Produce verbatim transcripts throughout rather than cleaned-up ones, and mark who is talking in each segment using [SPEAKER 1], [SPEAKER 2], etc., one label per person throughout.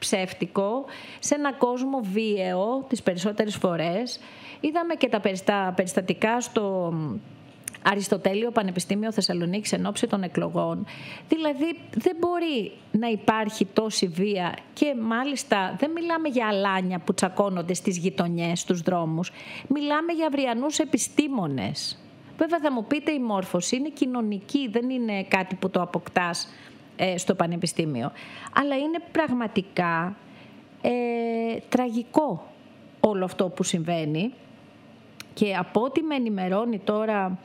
[SPEAKER 1] ψεύτικο, σε ένα κόσμο βίαιο τις περισσότερες φορές. Είδαμε και τα περιστατικά στο Αριστοτέλειο Πανεπιστήμιο Θεσσαλονίκης εν ώψη των εκλογών. Δηλαδή δεν μπορεί να υπάρχει τόση βία και μάλιστα δεν μιλάμε για αλάνια που τσακώνονται στις γειτονιές, στους δρόμους. Μιλάμε για αυριανούς επιστήμονες. Βέβαια θα μου πείτε η μόρφωση είναι κοινωνική, δεν είναι κάτι που το αποκτάς ε, στο πανεπιστήμιο. Αλλά είναι πραγματικά ε, τραγικό όλο αυτό που συμβαίνει και από ό,τι με ενημερώνει τώρα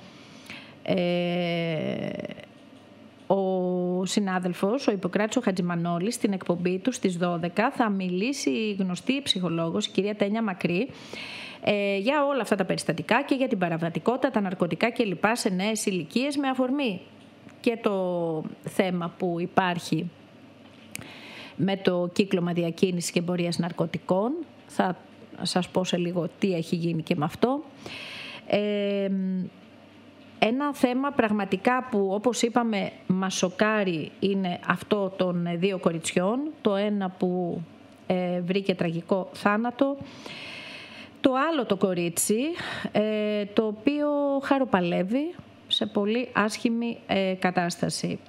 [SPEAKER 1] ε, ο συνάδελφος, ο Ιπποκράτης ο Χατζημανόλης, στην εκπομπή του στις δώδεκα θα μιλήσει η γνωστή ψυχολόγος, η κυρία Τένια Μακρύ, ε, για όλα αυτά τα περιστατικά και για την παραβατικότητα, τα ναρκωτικά κλπ. Σε νέες ηλικίες, με αφορμή και το θέμα που υπάρχει με το κύκλωμα διακίνησης και εμπορίας ναρκωτικών. Θα σας πω σε λίγο τι έχει γίνει και με αυτό. Ε, ένα θέμα πραγματικά που, όπως είπαμε, μας σοκάρει είναι αυτό των δύο κοριτσιών. Το ένα που ε, βρήκε τραγικό θάνατο. Το άλλο το κορίτσι, ε, το οποίο χαροπαλεύει σε πολύ άσχημη ε, κατάσταση.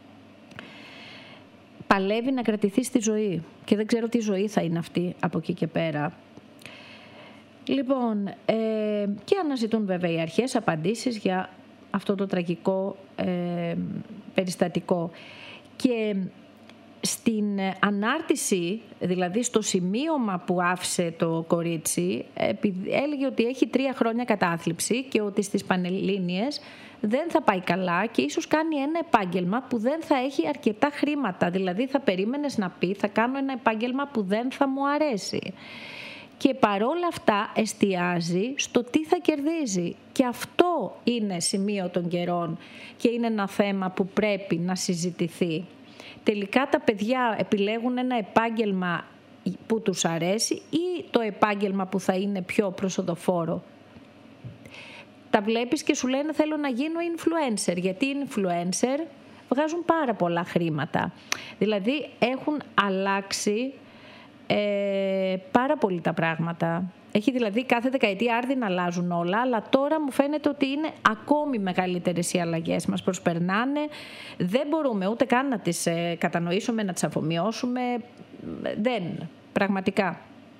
[SPEAKER 1] Παλεύει να κρατηθεί στη ζωή και δεν ξέρω τι ζωή θα είναι αυτή από εκεί και πέρα. Λοιπόν, ε, και αναζητούν βέβαια οι αρχές απαντήσεις για αυτό το τραγικό ε, περιστατικό. Και στην ανάρτηση, δηλαδή στο σημείωμα που άφησε το κορίτσι, έλεγε ότι έχει τρία χρόνια κατάθλιψη και ότι στις Πανελλήνιες δεν θα πάει καλά και ίσως κάνει ένα επάγγελμα που δεν θα έχει αρκετά χρήματα. Δηλαδή θα περίμενες να πει θα κάνω ένα επάγγελμα που δεν θα μου αρέσει. Και παρόλα αυτά εστιάζει στο τι θα κερδίζει. Και αυτό είναι σημείο των καιρών και είναι ένα θέμα που πρέπει να συζητηθεί. Τελικά τα παιδιά επιλέγουν ένα επάγγελμα που τους αρέσει ή το επάγγελμα που θα είναι πιο προσοδοφόρο. Τα βλέπεις και σου λένε θέλω να γίνω influencer, γιατί οι influencer βγάζουν πάρα πολλά χρήματα. Δηλαδή έχουν αλλάξει ε, πάρα πολύ τα πράγματα. Έχει δηλαδή κάθε δεκαετία άρδιν να αλλάζουν όλα, αλλά τώρα μου φαίνεται ότι είναι ακόμη μεγαλύτερες οι αλλαγές. Μας προσπερνάνε, δεν μπορούμε ούτε καν να τις ε, κατανοήσουμε, να τις αφομοιώσουμε. Δεν, πραγματικά.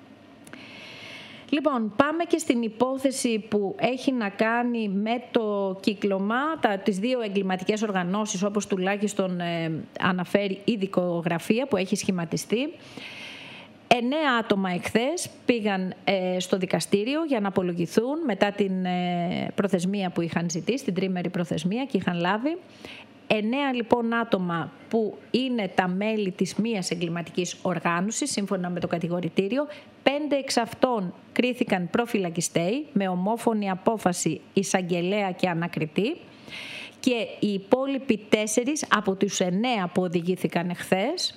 [SPEAKER 1] Λοιπόν, πάμε και στην υπόθεση που έχει να κάνει με το κύκλωμα, τα, τις δύο εγκληματικές οργανώσεις, όπως τουλάχιστον ε, αναφέρει η δικογραφία που έχει σχηματιστεί. Εννέα άτομα εχθές πήγαν ε, στο δικαστήριο για να απολογηθούν μετά την ε, προθεσμία που είχαν ζητήσει, την τρίμερη προθεσμία και είχαν λάβει. Εννέα λοιπόν άτομα που είναι τα μέλη της μίας εγκληματικής οργάνωσης, σύμφωνα με το κατηγορητήριο, πέντε εξ αυτών κρίθηκαν προφυλακιστέοι με ομόφωνη απόφαση εισαγγελέα και ανακριτή και οι υπόλοιποι τέσσερις από τους εννέα που οδηγήθηκαν εχθές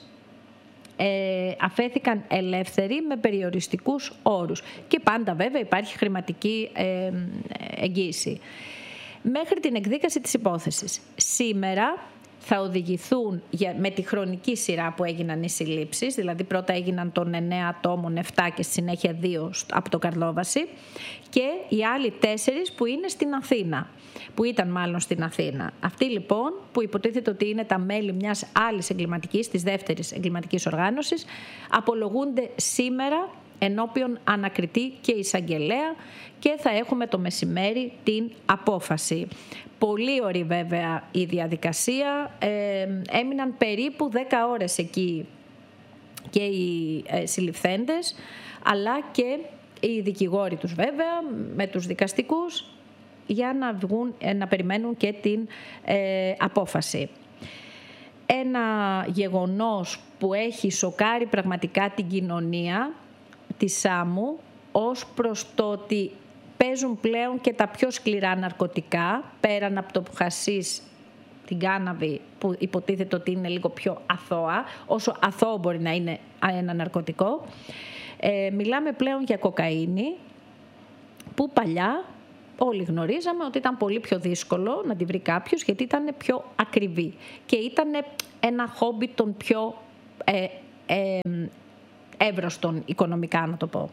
[SPEAKER 1] Ε, αφέθηκαν ελεύθεροι με περιοριστικούς όρους και πάντα βέβαια υπάρχει χρηματική ε, εγγύηση μέχρι την εκδίκαση της υπόθεσης. Σήμερα θα οδηγηθούν για, με τη χρονική σειρά που έγιναν οι συλλήψεις, δηλαδή πρώτα έγιναν των εννέα ατόμων επτά και στη συνέχεια δύο από το Καρλόβαση και οι άλλοι τέσσερις που είναι στην Αθήνα, που ήταν μάλλον στην Αθήνα. Αυτοί λοιπόν που υποτίθεται ότι είναι τα μέλη μιας άλλης εγκληματικής, της δεύτερης εγκληματικής οργάνωσης, απολογούνται σήμερα ενώπιον ανακριτή και εισαγγελέα και θα έχουμε το μεσημέρι την απόφαση. Πολύ ωραία βέβαια η διαδικασία, ε, έμειναν περίπου δέκα ώρες εκεί και οι ε, συλληφθέντες, αλλά και οι δικηγόροι τους βέβαια με τους δικαστικούς για να, βγουν, να περιμένουν και την ε, απόφαση. Ένα γεγονός που έχει σοκάρει πραγματικά την κοινωνία της Σάμου ως προς το ότι παίζουν πλέον και τα πιο σκληρά ναρκωτικά, πέραν από το χασίς, την κάναβη που υποτίθεται ότι είναι λίγο πιο αθώα, όσο αθώο μπορεί να είναι ένα ναρκωτικό. Ε, μιλάμε πλέον για κοκαίνη που παλιά όλοι γνωρίζαμε ότι ήταν πολύ πιο δύσκολο να τη βρει κάποιος γιατί ήταν πιο ακριβή και ήταν ένα χόμπι των πιο ε, ε, εύρωστον οικονομικά, να το πω.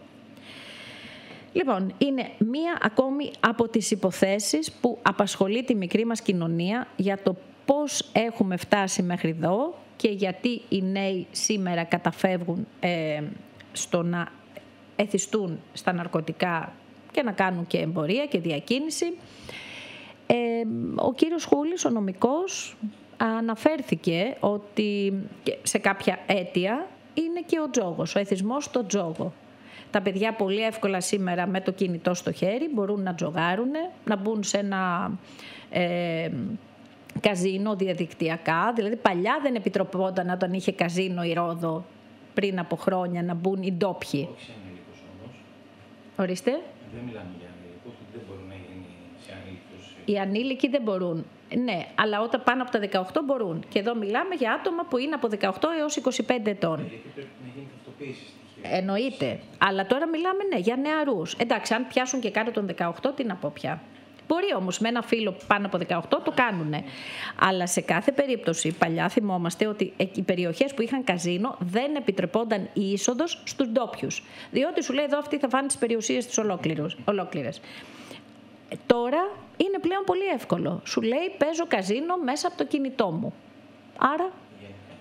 [SPEAKER 1] Λοιπόν, είναι μία ακόμη από τις υποθέσεις που απασχολεί τη μικρή μας κοινωνία για το πώς έχουμε φτάσει μέχρι εδώ και γιατί οι νέοι σήμερα καταφεύγουν ε, στο να εθιστούν στα ναρκωτικά και να κάνουν και εμπορία και διακίνηση. Ε, ο κύριος Χούλης, ο νομικός, αναφέρθηκε ότι σε κάποια αίτια είναι και ο τζόγος, ο εθισμός στο τζόγο. Τα παιδιά πολύ εύκολα σήμερα με το κινητό στο χέρι μπορούν να τζογάρουν, να μπουν σε ένα ε, καζίνο διαδικτυακά. Δηλαδή παλιά δεν επιτροπόταν όταν είχε καζίνο η Ρόδο πριν από χρόνια να μπουν οι ντόπιοι.
[SPEAKER 2] Όχι σε ανήλικους όμως.
[SPEAKER 1] Ορίστε.
[SPEAKER 2] Δεν μιλάμε για ανήλικους, δεν μπορούν να γίνει σε ανήλικους.
[SPEAKER 1] Οι ανήλικοι δεν μπορούν. Ναι, αλλά όταν πάνε από τα δεκαοκτώ μπορούν. Και εδώ μιλάμε για άτομα που είναι από δεκαοκτώ έως είκοσι πέντε ετών.
[SPEAKER 2] Γιατί πρέπει να γίνει ταυτοποίηση στοιχείων.
[SPEAKER 1] Εννοείται. Αλλά τώρα μιλάμε, ναι, για νεαρούς. Εντάξει, αν πιάσουν και κάτω των δεκαοκτώ, τι να πω πια. Μπορεί όμως με ένα φίλο πάνω από δεκαοκτώ το κάνουνε. Αλλά σε κάθε περίπτωση, παλιά θυμόμαστε ότι οι περιοχές που είχαν καζίνο δεν επιτρεπόταν η είσοδος στους ντόπιους. Διότι σου λέει εδώ αυτοί θα φάνε τις περιουσίες τους ολόκληρες. Τώρα είναι πλέον πολύ εύκολο. Σου λέει παίζω καζίνο μέσα από το κινητό μου. Άρα, yeah.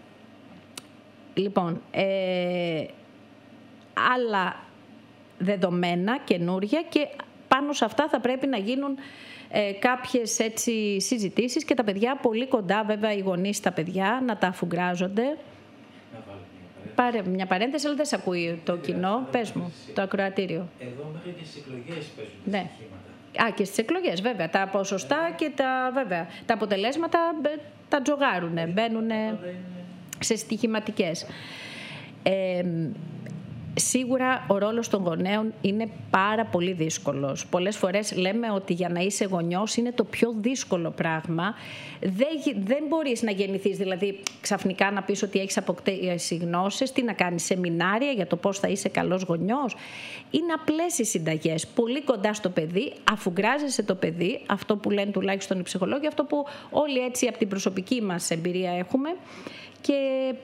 [SPEAKER 1] λοιπόν, ε, άλλα δεδομένα καινούρια και πάνω σε αυτά θα πρέπει να γίνουν ε, κάποιες έτσι συζητήσεις και τα παιδιά πολύ κοντά, βέβαια οι γονείς τα παιδιά, να τα αφουγκράζονται. Πάρε μια παρένθεση, αλλά δεν σε ακούει το κοινό. Πες μου, το ακροατήριο.
[SPEAKER 2] Εδώ μέχρι και στις εκλογές παίζουν
[SPEAKER 1] ναι.
[SPEAKER 2] στοιχήματα.
[SPEAKER 1] Α, και στις εκλογές, βέβαια. Τα ποσοστά και τα, βέβαια, τα αποτελέσματα τα τζογάρουνε, μπαίνουν σε στοιχηματικές. Ε, Σίγουρα ο ρόλος των γονέων είναι πάρα πολύ δύσκολος. Πολλές φορές λέμε ότι για να είσαι γονιός είναι το πιο δύσκολο πράγμα. Δεν, δεν μπορείς να γεννηθείς, δηλαδή ξαφνικά να πεις ότι έχεις αποκτήσει γνώσεις, τι να κάνεις, σεμινάρια για το πώς θα είσαι καλός γονιός. Είναι απλές οι συνταγές, πολύ κοντά στο παιδί, αφουγκράζεσαι το παιδί, αυτό που λένε τουλάχιστον οι ψυχολόγοι, αυτό που όλοι έτσι από την προσωπική μας εμπειρία έχουμε, και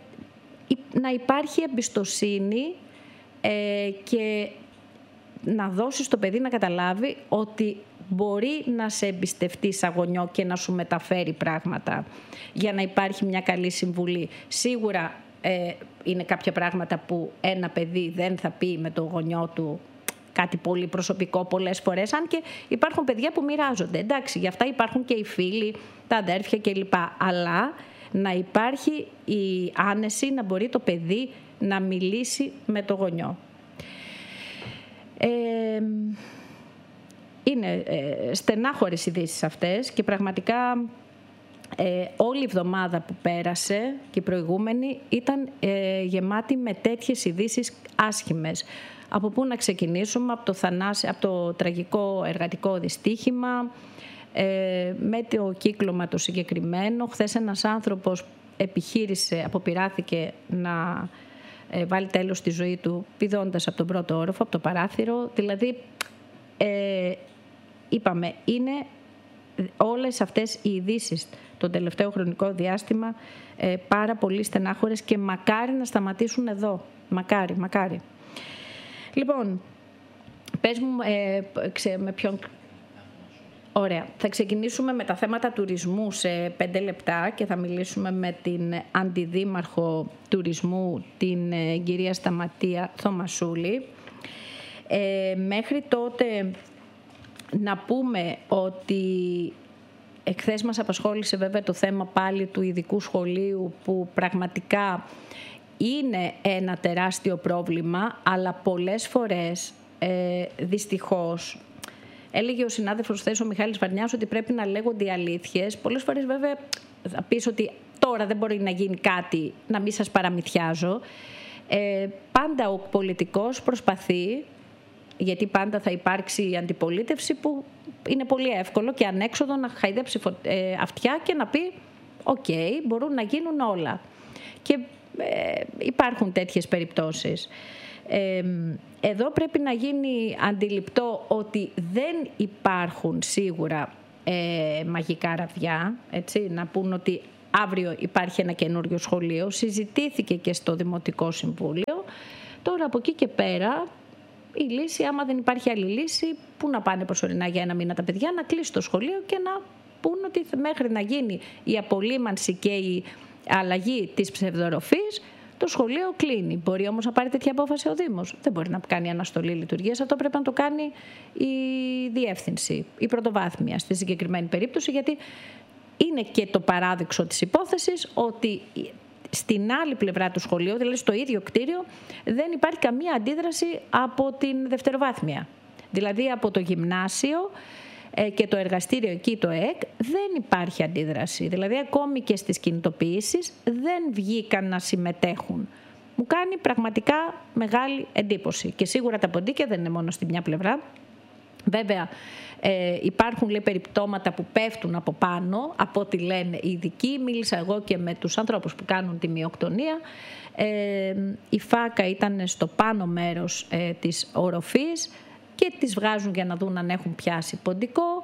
[SPEAKER 1] να υπάρχει εμπιστοσύνη Ε, και να δώσεις στο παιδί να καταλάβει ότι μπορεί να σε εμπιστευτεί σαν γονιό και να σου μεταφέρει πράγματα για να υπάρχει μια καλή συμβουλή. Σίγουρα ε, είναι κάποια πράγματα που ένα παιδί δεν θα πει με το γονιό του κάτι πολύ προσωπικό πολλές φορές, αν και υπάρχουν παιδιά που μοιράζονται. Εντάξει, γι' αυτά υπάρχουν και οι φίλοι, τα αδέρφια κλπ. Αλλά να υπάρχει η άνεση να μπορεί το παιδί να μιλήσει με το γονιό. Ε, είναι ε, στενάχωρες ειδήσεις αυτές και πραγματικά ε, όλη η εβδομάδα που πέρασε και η προηγούμενη ήταν ε, γεμάτη με τέτοιες ειδήσεις άσχημες. Από πού να ξεκινήσουμε, από το, θανάσι, από το τραγικό εργατικό δυστύχημα, ε, με το κύκλωμα το συγκεκριμένο. Χθες ένας άνθρωπος επιχείρησε, αποπειράθηκε να ε, βάλει τέλος στη ζωή του πηδώντας από τον πρώτο όροφο, από το παράθυρο. Δηλαδή, ε, είπαμε, είναι όλες αυτές οι ειδήσεις το τελευταίο χρονικό διάστημα ε, πάρα πολύ στενάχωρες και μακάρι να σταματήσουν εδώ. Μακάρι, μακάρι. Λοιπόν, πες μου ε, ξέ, με ποιον... Ωραία. Θα ξεκινήσουμε με τα θέματα τουρισμού σε πέντε λεπτά και θα μιλήσουμε με την αντιδήμαρχο τουρισμού, την ε, κυρία Σταματία Θωμασούλη. Ε, μέχρι τότε να πούμε ότι εχθές μας απασχόλησε βέβαια το θέμα πάλι του ειδικού σχολείου, που πραγματικά είναι ένα τεράστιο πρόβλημα, αλλά πολλές φορές ε, δυστυχώς, έλεγε ο συνάδελφος χθες ο Μιχάλης Βαρνιάς, ότι πρέπει να λέγονται οι αλήθειες. Πολλές φορές βέβαια θα πεις ότι τώρα δεν μπορεί να γίνει κάτι, να μην σας παραμυθιάζω. Ε, πάντα ο πολιτικός προσπαθεί, γιατί πάντα θα υπάρξει η αντιπολίτευση, που είναι πολύ εύκολο και ανέξοδο να χαϊδέψει αυτιά και να πει «ΟΚ, okay, μπορούν να γίνουν όλα». Και ε, υπάρχουν τέτοιες περιπτώσεις. Ε, εδώ πρέπει να γίνει αντιληπτό ότι δεν υπάρχουν σίγουρα ε, μαγικά ραβδιά, έτσι, να πούν ότι αύριο υπάρχει ένα καινούριο σχολείο. Συζητήθηκε και στο Δημοτικό Συμβούλιο. Τώρα από εκεί και πέρα η λύση, άμα δεν υπάρχει άλλη λύση, πού να πάνε προσωρινά για ένα μήνα τα παιδιά, να κλείσει το σχολείο και να πούν ότι μέχρι να γίνει η απολύμανση και η αλλαγή της ψευδορροφής, το σχολείο κλείνει. Μπορεί όμως να πάρει τέτοια απόφαση ο Δήμος. Δεν μπορεί να κάνει αναστολή λειτουργίας. Αυτό πρέπει να το κάνει η διεύθυνση, η πρωτοβάθμια στη συγκεκριμένη περίπτωση, γιατί είναι και το παράδειξο της υπόθεσης ότι στην άλλη πλευρά του σχολείου, δηλαδή στο ίδιο κτίριο, δεν υπάρχει καμία αντίδραση από την δευτεροβάθμια. Δηλαδή από το γυμνάσιο και το εργαστήριο εκεί, το ΕΚ, δεν υπάρχει αντίδραση. Δηλαδή ακόμη και στις κινητοποιήσεις δεν βγήκαν να συμμετέχουν. Μου κάνει πραγματικά μεγάλη εντύπωση. Και σίγουρα τα ποντίκια δεν είναι μόνο στη μια πλευρά. Βέβαια ε, υπάρχουν, λέει, περιπτώματα που πέφτουν από πάνω, από ό,τι λένε οι ειδικοί. Μίλησα εγώ και με τους ανθρώπους που κάνουν τη μειοκτονία. Ε, η φάκα ήταν στο πάνω μέρος ε, της οροφής και τις βγάζουν για να δουν αν έχουν πιάσει ποντικό.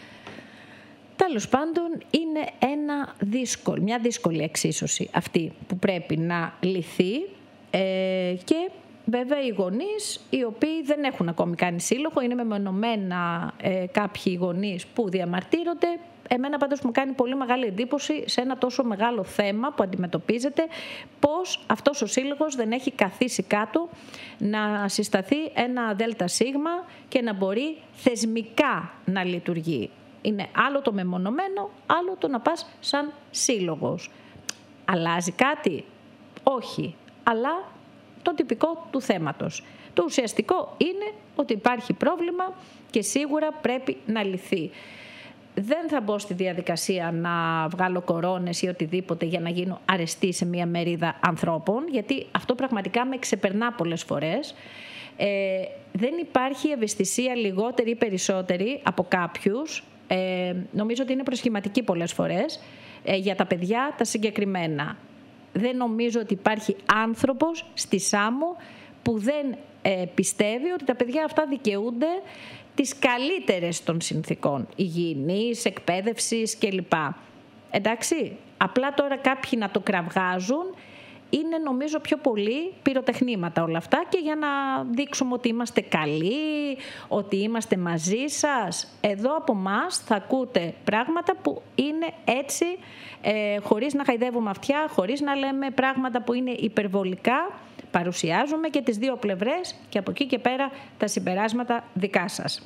[SPEAKER 1] Τέλος πάντων, είναι ένα δύσκολο, μια δύσκολη εξίσωση αυτή που πρέπει να λυθεί ε, και βέβαια οι γονείς οι οποίοι δεν έχουν ακόμη κάνει σύλλογο, είναι μεμονωμένα ε, κάποιοι γονείς που διαμαρτύρονται. Εμένα πάντως μου κάνει πολύ μεγάλη εντύπωση σε ένα τόσο μεγάλο θέμα που αντιμετωπίζεται, πώς αυτός ο σύλλογος δεν έχει καθίσει κάτω να συσταθεί ένα ΔΣ και να μπορεί θεσμικά να λειτουργεί. Είναι άλλο το μεμονωμένο, άλλο το να πας σαν σύλλογος. Αλλάζει κάτι? Όχι, αλλά το τυπικό του θέματος. Το ουσιαστικό είναι ότι υπάρχει πρόβλημα και σίγουρα πρέπει να λυθεί. Δεν θα μπω στη διαδικασία να βγάλω κορώνες ή οτιδήποτε για να γίνω αρεστή σε μια μερίδα ανθρώπων, γιατί αυτό πραγματικά με ξεπερνά πολλές φορές. Ε, δεν υπάρχει ευαισθησία λιγότερη ή περισσότερη από κάποιους. Ε, νομίζω ότι είναι προσχηματική πολλές φορές ε, για τα παιδιά τα συγκεκριμένα. Δεν νομίζω ότι υπάρχει άνθρωπος στη Σάμο που δεν ε, πιστεύει ότι τα παιδιά αυτά δικαιούνται τις καλύτερες των συνθήκων υγιεινής, εκπαίδευσης κλπ. Εντάξει, απλά τώρα κάποιοι να το κραυγάζουν, είναι νομίζω πιο πολύ πυροτεχνήματα όλα αυτά και για να δείξουμε ότι είμαστε καλοί, ότι είμαστε μαζί σας. Εδώ από μας θα ακούτε πράγματα που είναι έτσι, ε, χωρίς να χαϊδεύουμε αυτιά, χωρίς να λέμε πράγματα που είναι υπερβολικά. Παρουσιάζουμε και τις δύο πλευρές και από εκεί και πέρα τα συμπεράσματα δικά σας.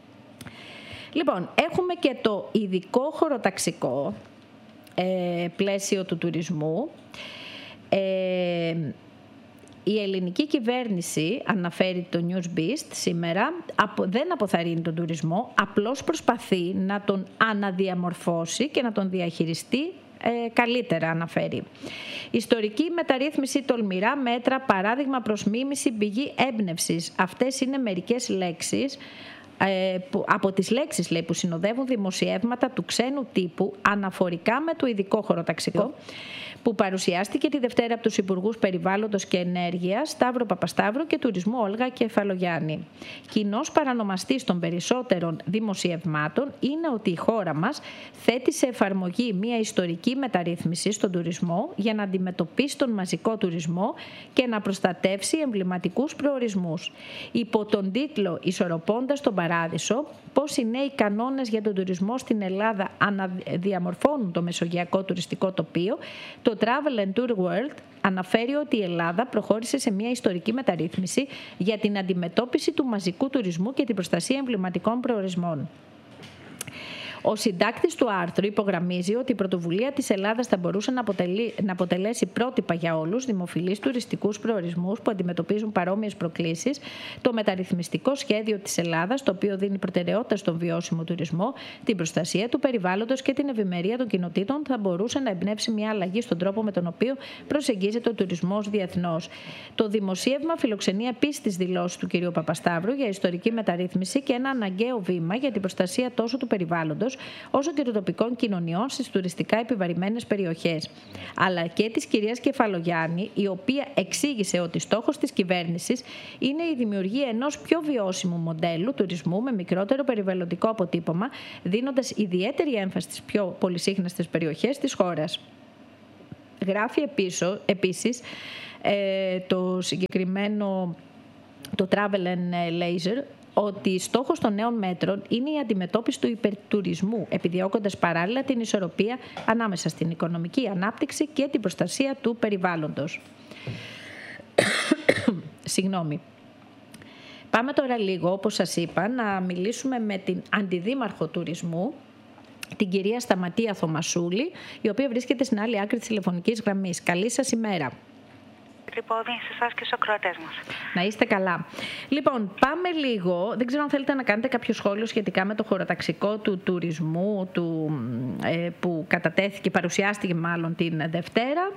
[SPEAKER 1] Λοιπόν, έχουμε και το ειδικό χωροταξικό ε, πλαίσιο του τουρισμού. Ε, η ελληνική κυβέρνηση, αναφέρει το Newsbeast σήμερα, δεν αποθαρρύνει τον τουρισμό, απλώς προσπαθεί να τον αναδιαμορφώσει και να τον διαχειριστεί ε, καλύτερα, αναφέρει. Ιστορική μεταρρύθμιση, τολμηρά μέτρα, παράδειγμα προς μίμηση, πηγή έμπνευσης. Αυτές είναι μερικές λέξεις ε, που, από τις λέξεις, λέει, που συνοδεύουν δημοσιεύματα του ξένου τύπου αναφορικά με το ειδικό χωροταξικό, που παρουσιάστηκε τη Δευτέρα από τους Υπουργούς Περιβάλλοντος και Ενέργειας Σταύρο Παπασταύρου και Τουρισμού Όλγα Κεφαλογιάννη. Κοινός παρανομαστής των περισσότερων δημοσιευμάτων είναι ότι η χώρα μας θέτει σε εφαρμογή μια ιστορική μεταρρύθμιση στον τουρισμό για να αντιμετωπίσει τον μαζικό τουρισμό και να προστατεύσει εμβληματικούς προορισμούς. Υπό τον τίτλο «Ισορροπώντας τον Παράδεισο, πώς οι νέοι κανόνες για τον τουρισμό στην Ελλάδα αναδιαμορφώνουν το μεσογειακό τουριστικό τοπίο», το Travel and Tour World αναφέρει ότι η Ελλάδα προχώρησε σε μια ιστορική μεταρρύθμιση για την αντιμετώπιση του μαζικού τουρισμού και την προστασία εμβληματικών προορισμών. Ο συντάκτης του άρθρου υπογραμμίζει ότι η πρωτοβουλία της Ελλάδας θα μπορούσε να, αποτελεί, να αποτελέσει πρότυπα για όλους δημοφιλείς τουριστικούς προορισμούς που αντιμετωπίζουν παρόμοιες προκλήσεις. Το μεταρρυθμιστικό σχέδιο της Ελλάδας, το οποίο δίνει προτεραιότητα στον βιώσιμο τουρισμό, την προστασία του περιβάλλοντος και την ευημερία των κοινοτήτων, θα μπορούσε να εμπνεύσει μια αλλαγή στον τρόπο με τον οποίο προσεγγίζεται ο τουρισμός διεθνώς. Το δημοσίευμα φιλοξενεί επίσης τις δηλώσεις του κ. Παπασταύρου για ιστορική μεταρρύθμιση και ένα αναγκαίο βήμα για την προστασία τόσο του περιβάλλοντος όσο και των τοπικών κοινωνιών στις τουριστικά επιβαρημένες περιοχές. Αλλά και της κυρίας Κεφαλογιάννη, η οποία εξήγησε ότι στόχος της κυβέρνησης είναι η δημιουργία ενός πιο βιώσιμου μοντέλου τουρισμού με μικρότερο περιβαλλοντικό αποτύπωμα, δίνοντας ιδιαίτερη έμφαση στις πιο πολυσύχναστες περιοχές της χώρας. Γράφει επίσης, επίσης ε, το συγκεκριμένο το Travel and Leisure ότι στόχος των νέων μέτρων είναι η αντιμετώπιση του υπερτουρισμού, επιδιώκοντας παράλληλα την ισορροπία ανάμεσα στην οικονομική ανάπτυξη και την προστασία του περιβάλλοντος. Συγγνώμη. Πάμε τώρα λίγο, όπως σας είπα, να μιλήσουμε με την Αντιδήμαρχο Τουρισμού, την κυρία Σταματία Θωμασούλη, η οποία βρίσκεται στην άλλη άκρη της τηλεφωνικής γραμμής. Καλή σας ημέρα.
[SPEAKER 3] Τρυπόδη, σε εσάς και στους ακροατές μας.
[SPEAKER 1] Να είστε καλά. Λοιπόν, πάμε λίγο. Δεν ξέρω αν θέλετε να κάνετε κάποιο σχόλιο σχετικά με το χωροταξικό του τουρισμού του, ε, που κατατέθηκε, παρουσιάστηκε μάλλον την Δευτέρα.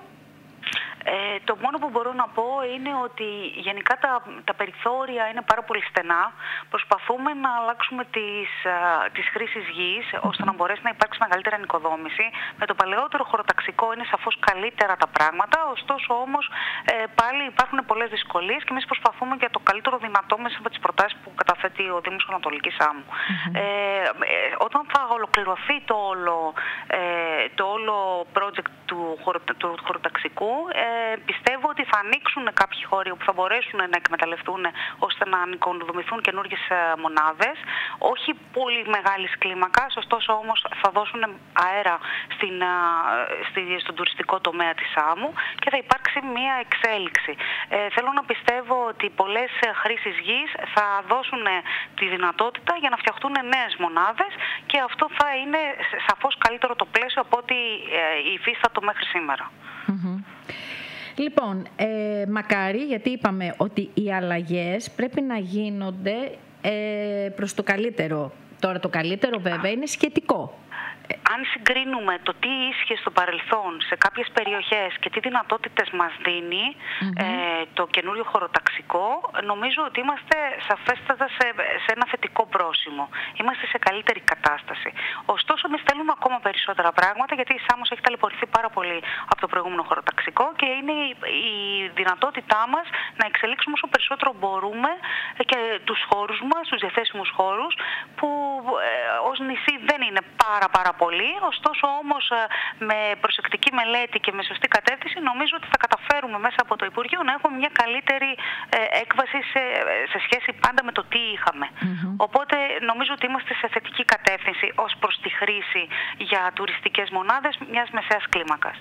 [SPEAKER 3] Ε, το μόνο που μπορώ να πω είναι ότι γενικά τα, τα περιθώρια είναι πάρα πολύ στενά. Προσπαθούμε να αλλάξουμε τις, α, τις χρήσεις γης ώστε να μπορέσει να υπάρξει μεγαλύτερη ανοικοδόμηση. Με το παλαιότερο χωροταξικό είναι σαφώς καλύτερα τα πράγματα, ωστόσο όμως ε, πάλι υπάρχουν πολλές δυσκολίες και εμείς προσπαθούμε για το καλύτερο δυνατό μέσα από τις προτάσεις που καταθέτει ο Δήμος Ανατολικής Σάμου. Mm-hmm. Ε, ε, όταν θα ολοκληρωθεί το όλο, ε, το όλο project του, χωρο, του χωροταξικού, ε, πιστεύω ότι θα ανοίξουν κάποιοι χώροι που θα μπορέσουν να εκμεταλλευτούν ώστε να ανοικοδομηθούν καινούργιες μονάδες, όχι πολύ μεγάλης κλίμακας, ωστόσο όμως θα δώσουν αέρα στην, στη, στον τουριστικό τομέα της Σάμου και θα υπάρξει μια εξέλιξη. Ε, θέλω να πιστεύω ότι πολλές χρήσεις γης θα δώσουν τη δυνατότητα για να φτιαχτούν νέες μονάδες και αυτό θα είναι σαφώς καλύτερο το πλαίσιο από ό,τι υφίστατο μέχρι σήμερα.
[SPEAKER 1] Mm-hmm. Λοιπόν, ε, μακάρι, γιατί είπαμε ότι οι αλλαγές πρέπει να γίνονται ε, προς το καλύτερο. Τώρα το καλύτερο βέβαια είναι σχετικό.
[SPEAKER 3] Αν συγκρίνουμε το τι ίσχυε στο παρελθόν σε κάποιες περιοχές και τι δυνατότητες μας δίνει mm-hmm. ε, το καινούριο χωροταξικό, νομίζω ότι είμαστε σαφέστατα σε, σε ένα θετικό πρόσημο. Είμαστε σε καλύτερη κατάσταση. Ωστόσο, εμείς θέλουμε ακόμα περισσότερα πράγματα, γιατί η Σάμος έχει ταλαιπωρηθεί πάρα πολύ από το προηγούμενο χωροταξικό και είναι η, η δυνατότητά μας να εξελίξουμε όσο περισσότερο μπορούμε και τους χώρους μας, τους διαθέσιμους χώρους, που ε, ως νησί δεν είναι πάρα πάρα πολύ, ωστόσο όμως με προσεκτική μελέτη και με σωστή κατεύθυνση νομίζω ότι θα καταφέρουμε μέσα από το Υπουργείο να έχουμε μια καλύτερη έκβαση σε, σε σχέση πάντα με το τι είχαμε. Mm-hmm. Οπότε νομίζω ότι είμαστε σε θετική κατεύθυνση ως προς τη χρήση για τουριστικές μονάδες μιας μεσαίας κλίμακας.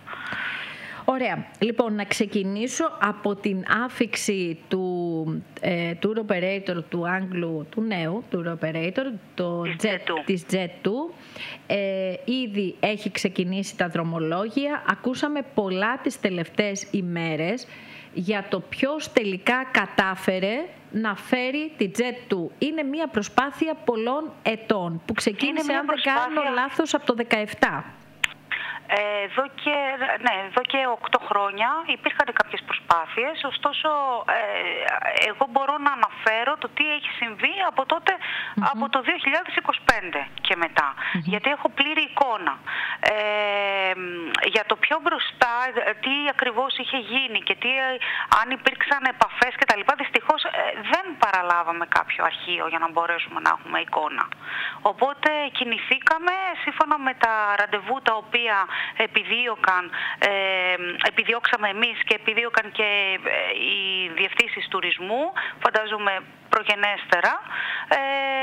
[SPEAKER 1] Ωραία. Λοιπόν, να ξεκινήσω από την άφιξη του ε, tour operator του Άγγλου, του νέου tour operator, το Jet, της τζετ του. Ε, ήδη έχει ξεκινήσει τα δρομολόγια. Ακούσαμε πολλά τις τελευταίες ημέρες για το ποιος τελικά κατάφερε να φέρει τη τζετ του. Είναι μια προσπάθεια πολλών ετών που ξεκίνησε, αν προσπάθεια... δεν κάνω λάθος, από το δεκαεπτά.
[SPEAKER 3] Εδώ και, ναι, εδώ και οκτώ χρόνια υπήρχαν κάποιες προσπάθειες, ωστόσο ε, εγώ μπορώ να αναφέρω το τι έχει συμβεί από τότε, mm-hmm. από το δύο χιλιάδες είκοσι πέντε και μετά, mm-hmm. γιατί έχω πλήρη εικόνα. Ε, για το πιο μπροστά, τι ακριβώς είχε γίνει και τι, αν υπήρξαν επαφές κτλ. Δυστυχώς ε, δεν παραλάβαμε κάποιο αρχείο για να μπορέσουμε να έχουμε εικόνα. Οπότε κινηθήκαμε σύμφωνα με τα ραντεβού τα οποία επιδίωκαν, ε, επιδιώξαμε εμείς και επιδίωκαν και ε, οι διευθύνσεις τουρισμού, φαντάζομαι προγενέστερα. Ε,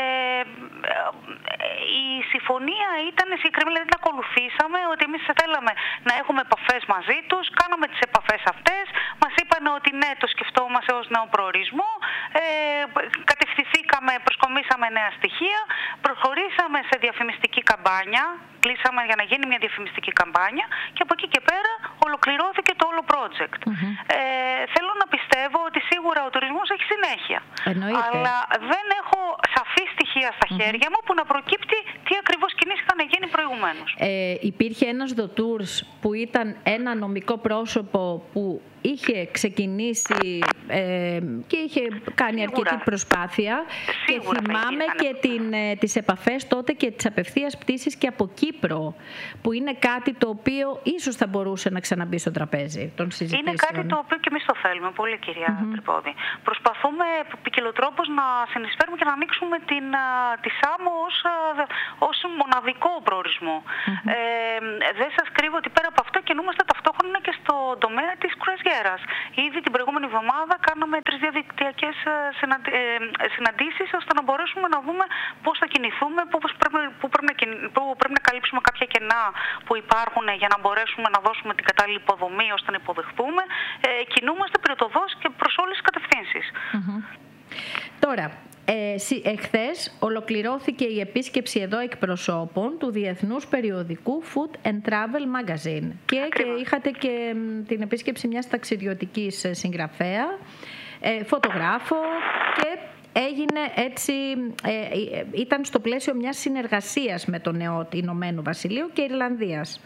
[SPEAKER 3] η συμφωνία ήταν συγκεκριμένη, δηλαδή την ακολουθήσαμε, ότι εμείς θέλαμε να έχουμε επαφές μαζί τους, κάναμε τις επαφές αυτές, μας είπαν ότι ναι, το σκεφτόμαστε ως νέο προορισμό, ε, κατευθυνθήκαμε, προσκομίσαμε νέα στοιχεία, προχωρήσαμε σε διαφημιστική καμπάνια, κλείσαμε για να γίνει μια διαφημιστική καμπάνια και από εκεί και πέρα ολοκληρώθηκε το όλο project. Mm-hmm. Ε, θέλω να πιστεύω ότι σίγουρα ο τουρισμός έχει συνέχεια.
[SPEAKER 1] Εννοείται.
[SPEAKER 3] Αλλά δεν έχω σαφή στοιχεία στα χέρια mm-hmm. μου που να προκύπτει τι ακριβώς κινήσεις είχαν γίνει προηγουμένως.
[SPEAKER 1] Ε, υπήρχε ένας Dotours που ήταν ένα νομικό πρόσωπο που είχε ξεκινήσει ε, και είχε κάνει σίγουρα αρκετή προσπάθεια. Σίγουρα και θυμάμαι και την, ε, τις επαφές τότε και τις απευθείας πτήσεις και από Κύπρο, που είναι κάτι το οποίο ίσως θα μπορούσε να ξαναμπεί στο τραπέζι των συζητήσεων.
[SPEAKER 3] Είναι κάτι το οποίο και εμείς το θέλουμε πολύ, κυρία mm-hmm. Τρυπόδη. Προσπαθούμε ποικιλοτρόπως να συνεισφέρουμε και να ανοίξουμε την, τη Σάμο ως, ως μοναδικό προορισμό. Mm-hmm. Ε, δεν σας κρύβω ότι πέρα από αυτό κινούμαστε ταυτόχρονα υπάρχουν και στο τομέα της κρουαζιέρας. Ήδη την προηγούμενη εβδομάδα κάναμε τρεις διαδικτυακές συναντήσεις ώστε να μπορέσουμε να δούμε πώς θα κινηθούμε, πώς πρέπει, που, πρέπει να, που πρέπει να καλύψουμε κάποια κενά που υπάρχουν για να μπορέσουμε να δώσουμε την κατάλληλη υποδομή ώστε να υποδεχθούμε. Ε, κινούμαστε πυροτοδός και προς όλες τις κατευθύνσεις.
[SPEAKER 1] Mm-hmm. Τώρα, Ε, εχθές ολοκληρώθηκε η επίσκεψη εδώ εκπροσώπων του διεθνούς περιοδικού Food and Travel Magazine και, και είχατε και την επίσκεψη μιας ταξιδιωτικής συγγραφέα, ε, φωτογράφο και έγινε έτσι, ε, ήταν στο πλαίσιο μιας συνεργασίας με τον ΕΟΤ Ηνωμένου Βασιλείου και Ιρλανδίας.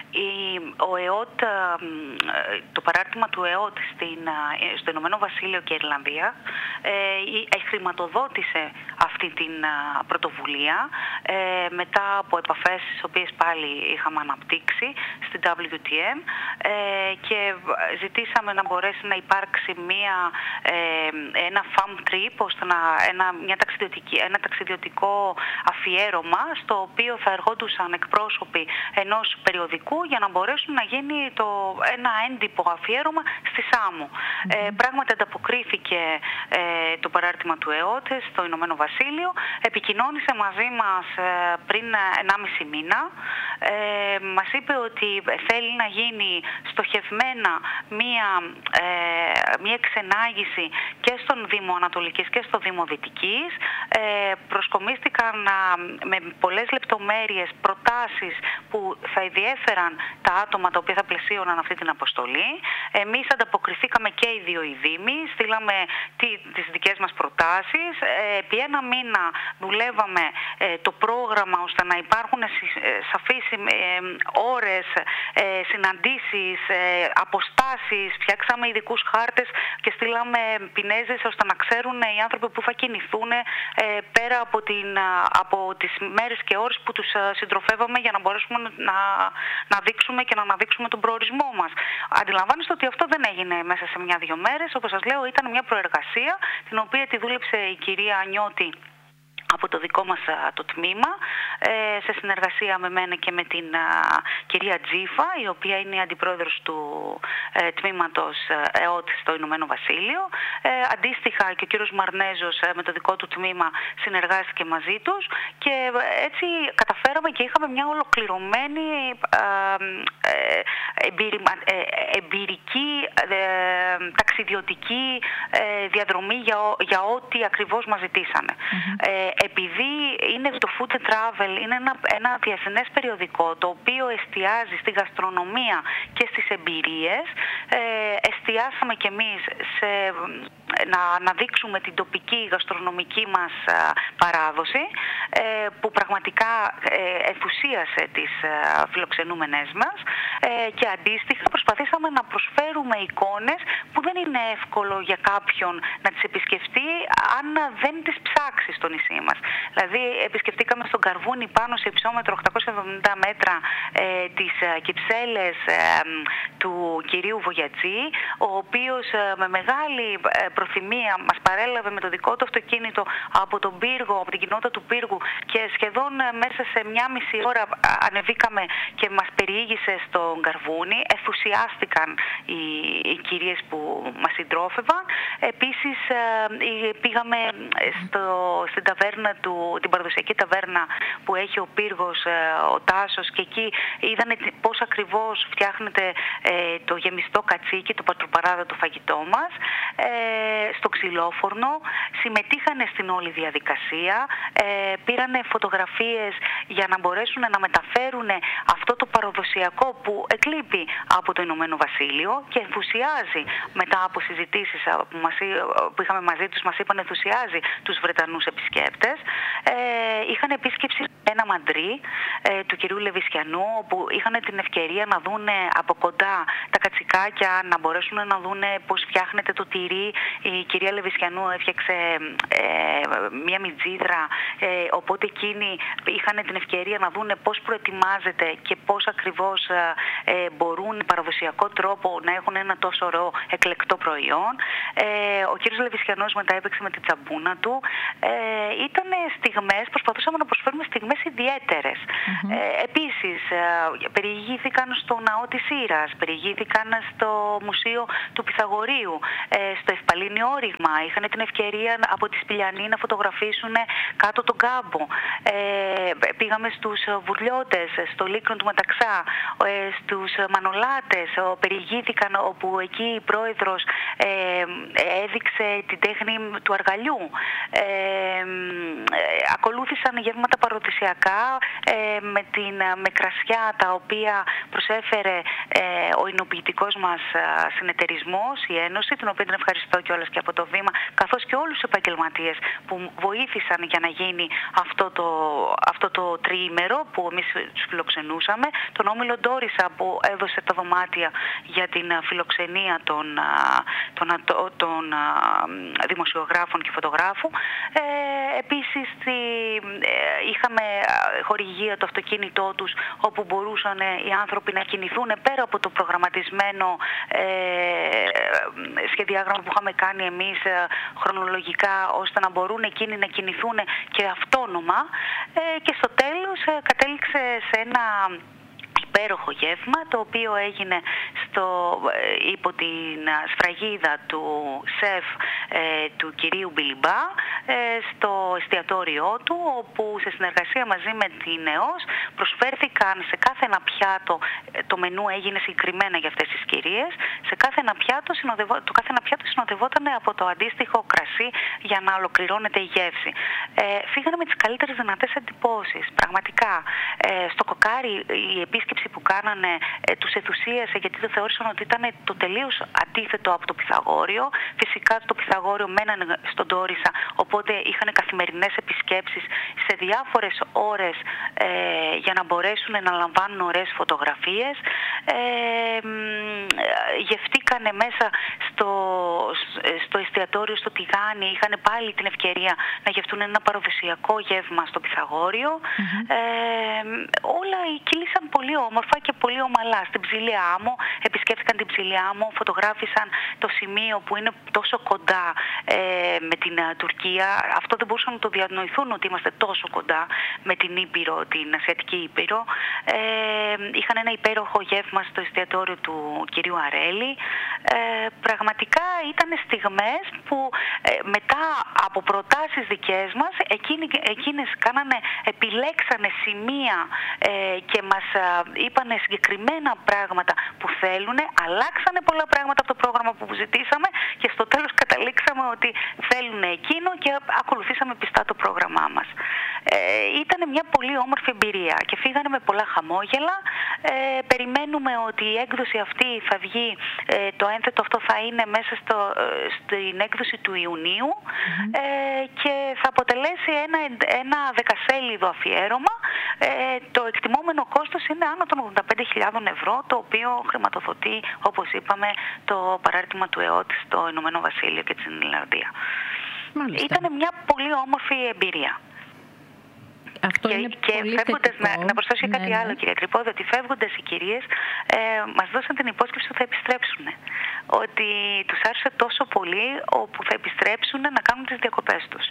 [SPEAKER 3] Ο ΕΟΤ, το παράρτημα του ΕΟΤ στην, στο Ηνωμένο Βασίλειο και Ιρλανδία ε, χρηματοδότησε αυτή την πρωτοβουλία ε, μετά από επαφές τις οποίες πάλι είχαμε αναπτύξει στην ντάμπλιου τι εμ ε, και ζητήσαμε να μπορέσει να υπάρξει μια, ε, ένα farm trip, ώστε να, ένα, μια ταξιδιωτική, ένα ταξιδιωτικό αφιέρωμα στο οποίο θα εργόντουσαν εκπρόσωποι ενός περιοδικού για να μπορέσουν να γίνει το, ένα έντυπο αφιέρωμα στη Σάμου. Mm-hmm. Ε, πράγματι ανταποκρίθηκε ε, το παράρτημα του ΕΟΤ στο Ηνωμένο Βασίλειο, επικοινώνησε μαζί μας ε, πριν ενάμιση μήνα, ε, μας είπε ότι θέλει να γίνει στοχευμένα μία, ε, μία εξενάγηση και στον Δήμο Ανατολικής και στο Δήμο Δυτικής. Ε, προσκομίστηκαν ε, με πολλές λεπτομέρειες προτάσεις που θα ιδιέφεραν τα άτομα τα οποία θα πλαισίωναν αυτή την αποστολή. Εμείς ανταποκριθήκαμε και οι δύο οι Δήμοι, στείλαμε τι, τις δικές μας προτάσεις. Ε, επί ένα μήνα δουλεύαμε ε, το πρόγραμμα ώστε να υπάρχουν ε, σαφείς ε, ώρες, ε, συναντήσεις, ε, αποστάσεις. Φτιάξαμε ειδικούς χάρτες και στείλαμε πινέζες ώστε να ξέρουν οι άνθρωποι που θα κινηθούν ε, πέρα από, την, από τις μέρες και ώρες που τους συντροφεύαμε για να μπορέσουμε να, να δείξουμε και να αναδείξουμε τον προορισμό μας. Αντιλαμβάνεστε ότι αυτό δεν έγινε μέσα σε μια-δυο μέρες. Όπως σας λέω, ήταν μια προεργασία την οποία τη δούλεψε η κυρία Ανιώτη από το δικό μας το τμήμα, σε συνεργασία με μένα και με την κυρία Τζίφα, η οποία είναι η αντιπρόεδρος του τμήματος ΕΟΤ στο Ηνωμένο Βασίλειο. Αντίστοιχα και ο κύριος Μαρνέζος με το δικό του τμήμα συνεργάστηκε μαζί τους και έτσι καταφέραμε και είχαμε μια ολοκληρωμένη εμπειρική ταξιδιωτική διαδρομή για, για ό,τι ακριβώς μας ζητήσανε. Mm-hmm. Επειδή είναι το Food and Travel, είναι ένα, ένα διεθνές περιοδικό το οποίο εστιάζει στη γαστρονομία και στις εμπειρίες, ε, εστιάσαμε κι εμείς σε, να, να δείξουμε την τοπική γαστρονομική μας α, παράδοση, ε, που πραγματικά ε, ενθουσίασε τις α, φιλοξενούμενες μας, ε, και αντίστοιχα προσπαθήσαμε να προσφέρουμε εικόνες που δεν είναι εύκολο για κάποιον να τις επισκεφτεί αν δεν τις ψάξει στο νησί μας. Δηλαδή επισκεφτήκαμε στον Καρβούνι πάνω σε υψόμετρο οκτακόσια εβδομήντα μέτρα ε, τις ε, κυψέλες ε, του κυρίου Βογιατζή, ο οποίος ε, με μεγάλη ε, προθυμία μας παρέλαβε με το δικό του αυτοκίνητο από τον πύργο, από την κοινότητα του πύργου και σχεδόν ε, μέσα σε μια μισή ώρα ανεβήκαμε και μας περιήγησε στον Καρβούνι. Ενθουσιάστηκαν οι, οι κυρίες που μας συντρόφευαν. Επίσης ε, πήγαμε στο, στην ταβέρνα του, την παραδοσιακή ταβέρνα που έχει ο πύργος, ο Τάσος, και εκεί είδανε πώς ακριβώς φτιάχνεται ε, το γεμιστό κατσίκι, το πατροπαράδοτο φαγητό μας, ε, στο ξυλόφουρνο. Συμμετείχανε στην όλη διαδικασία, ε, πήρανε φωτογραφίες για να μπορέσουν να μεταφέρουν αυτό το παραδοσιακό που εκλείπει από το Ηνωμένο Βασίλειο και ενθουσιάζει μετά από συζητήσεις που, μας, που είχαμε μαζί τους, μας είπαν ενθουσιάζει τους Βρετανούς επισκέπτες. Ε, είχαν επίσκεψη ένα μαντρί ε, του κυρίου Λεβισκιανού, όπου είχαν την ευκαιρία να δουν από κοντά τα κατσικάκια, να μπορέσουν μπορέσουν να δούνε πώς φτιάχνεται το τυρί. Η κυρία Λεβισιανού έφτιαξε ε, μία μιτζίδρα, ε, οπότε εκείνοι είχαν την ευκαιρία να δούνε πώς προετοιμάζεται και πώς ακριβώς ε, μπορούν με παραδοσιακό τρόπο να έχουν ένα τόσο ωραίο εκλεκτό προϊόν. Ε, ο κύριος Λεβισιανός μετά έπαιξε με την τσαμπούνα του. Ε, ήταν στιγμές, προσπαθούσαμε να προσφέρουμε στιγμές ιδιαίτερες. Mm-hmm. Ε, επίσης, ε, περιηγήθηκαν στο Ναό της Ήρας, περιηγήθηκαν στο Μουσείο του Πυθαγορείου, ε, στο Ευπαλήνιο Όριγμα. Είχαν την ευκαιρία από τη Σπηλιανή να φωτογραφίσουν κάτω τον κάμπο. Ε, πήγαμε στους Βουρλιώτες, στο Λύκνο του Μεταξά, ε, στους Μανολάτες, ο, περιηγήθηκαν όπου εκεί η πρόεδρος ε, έδειξε την τέχνη του αργαλιού. Ε, ε, ακολούθησαν γεύματα παραδοσιακά ε, με, την, με κρασιά τα οποία προσέφερε ε, ο εινοποιητικός μας συνεταιρισμός, η Ένωση, την οποία την ευχαριστώ κιόλας και από το βήμα, καθώς και όλους τους επαγγελματίες που βοήθησαν για να γίνει αυτό το, αυτό το τριήμερο που εμείς τους φιλοξενούσαμε, τον Όμιλο Ντόρισα που έδωσε τα δωμάτια για την φιλοξενία των, των, των, των δημοσιογράφων και φωτογράφου. Ε, επίσης ε, είχαμε χορηγία το αυτοκίνητό τους, όπου μπορούσαν οι άνθρωποι να κινηθούν πέρα από το προγραμματισμένο ε, σχεδιάγραμμα που είχαμε κάνει εμείς ε, χρονολογικά, ώστε να μπορούν εκείνοι να κινηθούν και αυτόνομα. Ε, και στο τέλος ε, κατέληξε σε ένα υπέροχο γεύμα, το οποίο έγινε στο, υπό την σφραγίδα του σεφ ε, του κυρίου Μπιλιμπά ε, στο εστιατόριό του, όπου σε συνεργασία μαζί με την ΕΟΣ προσφέρθηκαν σε κάθε ένα πιάτο, το μενού έγινε συγκεκριμένα για αυτές τις κυρίες, σε κάθε ένα πιάτο, το κάθε ένα πιάτο συνοδευόταν από το αντίστοιχο κρασί για να ολοκληρώνεται η γεύση. Ε, φύγανε με τις καλύτερες δυνατές εντυπώσεις. Πραγματικά, ε, στο Κοκάρι η επίσκεψη που κάνανε ε, τους ενθουσίασε, γιατί το θεώρησαν ότι ήταν το τελείως αντίθετο από το Πυθαγόριο. Φυσικά το Πυθαγόριο μένανε στον Ντόρισα, οπότε είχαν καθημερινές επισκέψεις σε διάφορες ώρες ε, για να μπορέσουν να λαμβάνουν ωραίες φωτογραφίες. Ε, γευτήκανε μέσα στο, στο εστιατόριο, στο Τηγάνι, είχαν πάλι την ευκαιρία να γευτούν ένα παραδοσιακό γεύμα στο Πυθαγόριο. Mm-hmm. Ε, όλα κύλησαν πολύ όμορφα και πολύ ομαλά. Στην Ψηλή Άμμο, επισκέφθηκαν την Ψηλή Άμμο, φωτογράφησαν το σημείο που είναι τόσο κοντά ε, με την uh, Τουρκία. Αυτό δεν μπορούσαν να το διανοηθούν ότι είμαστε τόσο κοντά με την Ήπειρο, την Ασιατική Ήπειρο. Ε, είχαν ένα υπέροχο γεύμα στο εστιατόριο του κυρίου Αρέλη. Ε, πραγματικά ήταν στιγμές που ε, μετά από προτάσεις δικές μας, εκείνοι, εκείνες κάνανε, επιλέξανε σημεία ε, και μας είπανε συγκεκριμένα πράγματα που θέλουν, αλλάξανε πολλά πράγματα από το πρόγραμμα που ζητήσαμε και στο τέλος καταλήξαμε ότι θέλουν εκείνο και ακολουθήσαμε πιστά το πρόγραμμά μας. Ε, ήταν μια πολύ όμορφη εμπειρία και φύγανε με πολλά χαμόγελα. Ε, περιμένουμε ότι η έκδοση αυτή θα βγει, ε, το ένθετο αυτό θα είναι μέσα στο, ε, στην έκδοση του Ιουνίου mm-hmm. ε, και θα αποτελέσει ένα, ένα δεκασέλιδο αφιέρωμα. Ε, το εκτιμόμενο κόστος είναι άνω των ογδόντα πέντε χιλιάδες ευρώ, το οποίο χρηματοδοτεί, όπως είπαμε, το παράρτημα του ΕΟΤ στο Ηνωμένο Βασίλειο και την Ιρλανδία. Ήταν μια πολύ όμορφη εμπειρία.
[SPEAKER 1] Αυτό
[SPEAKER 3] και
[SPEAKER 1] είναι
[SPEAKER 3] και
[SPEAKER 1] πολύ
[SPEAKER 3] φεύγοντας, να, να προσθέσω
[SPEAKER 1] ναι,
[SPEAKER 3] κάτι
[SPEAKER 1] ναι.
[SPEAKER 3] άλλο, κύριε Τρυπόδη, ότι φεύγοντας οι κυρίες ε, μας δώσαν την υπόσχεση ότι θα επιστρέψουν. Ότι τους άρεσε τόσο πολύ όπου θα επιστρέψουν να κάνουν τις διακοπές τους.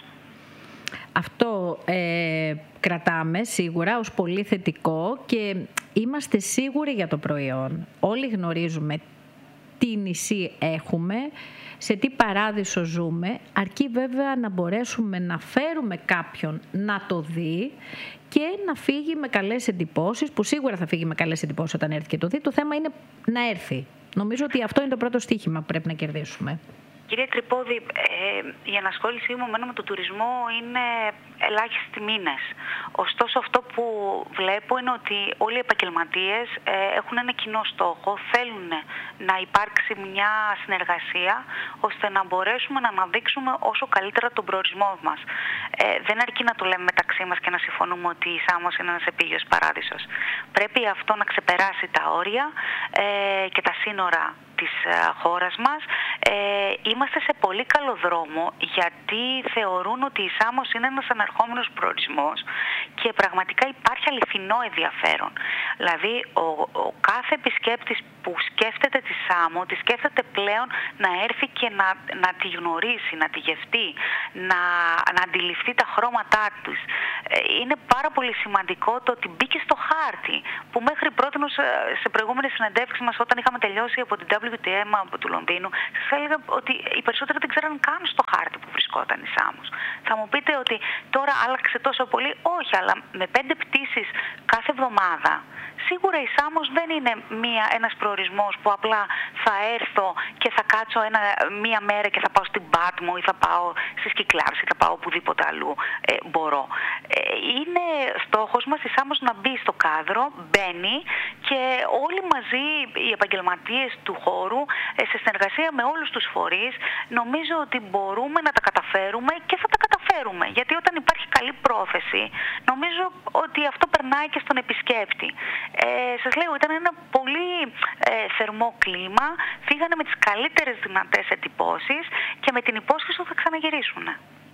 [SPEAKER 1] Αυτό ε, κρατάμε σίγουρα ως πολύ θετικό και είμαστε σίγουροι για το προϊόν. Όλοι γνωρίζουμε τι νησί έχουμε, σε τι παράδεισο ζούμε, αρκεί βέβαια να μπορέσουμε να φέρουμε κάποιον να το δει και να φύγει με καλές εντυπώσεις, που σίγουρα θα φύγει με καλές εντυπώσεις όταν έρθει και το δει. Το θέμα είναι να έρθει. Νομίζω ότι αυτό είναι το πρώτο στοίχημα που πρέπει να κερδίσουμε.
[SPEAKER 3] Κύριε Τρυπόδη, ε, η ενασχόλησή μου με τον τουρισμό είναι ελάχιστοι μήνες. Ωστόσο, αυτό που βλέπω είναι ότι όλοι οι επαγγελματίες ε, έχουν ένα κοινό στόχο, θέλουν να υπάρξει μια συνεργασία ώστε να μπορέσουμε να αναδείξουμε όσο καλύτερα τον προορισμό μας. Ε, δεν αρκεί να το λέμε μεταξύ μας και να συμφωνούμε ότι η Σάμος είναι ένας επίγειος παράδεισος. Πρέπει αυτό να ξεπεράσει τα όρια ε, και τα σύνορα της χώρας μας, ε, είμαστε σε πολύ καλό δρόμο, γιατί θεωρούν ότι η Σάμος είναι ένας ανερχόμενος προορισμός και πραγματικά υπάρχει αληθινό ενδιαφέρον. Δηλαδή ο, ο κάθε επισκέπτης που σκέφτεται τη Σάμο, τη σκέφτεται πλέον να έρθει και να, να τη γνωρίσει, να τη γευτεί, να, να αντιληφθεί τα χρώματά της. Είναι πάρα πολύ σημαντικό το ότι μπήκε στο χάρτη, που μέχρι πρώτη σε προηγούμενες συνεντεύξεις μας, όταν είχαμε τελειώσει από την ντάμπλιου τι εμ από του Λονδίνου, σας έλεγα ότι οι περισσότεροι δεν ξέραν καν στο χάρτη που βρισκόταν η Σάμος. Θα μου πείτε ότι τώρα άλλαξε τόσο πολύ? Όχι, αλλά με πέντε πτήσεις κάθε εβδομάδα, σίγουρα η Σάμος δεν είναι μία, ένας προορισμός που απλά θα έρθω και θα κάτσω ένα, μία μέρα και θα πάω στην Πάτμο ή θα πάω στις Κυκλάδες ή θα πάω οπουδήποτε αλλού ε, μπορώ. Ε, είναι στόχος μας η Σάμος να μπει στο κάδρο, μπαίνει, και όλοι μαζί οι επαγγελματίες του χώρου, ε, σε συνεργασία με όλους τους φορείς, νομίζω ότι μπορούμε να τα καταφέρουμε και θα τα καταφέρουμε. Γιατί όταν υπάρχει καλή πρόθεση, νομίζω ότι αυτό περνάει και στον επισκέπτη. Ε, σας λέω, ήταν ένα πολύ ε, θερμό κλίμα, φύγανε με τις καλύτερες δυνατές εντυπώσεις και με την υπόσχεση ότι θα ξαναγυρίσουν.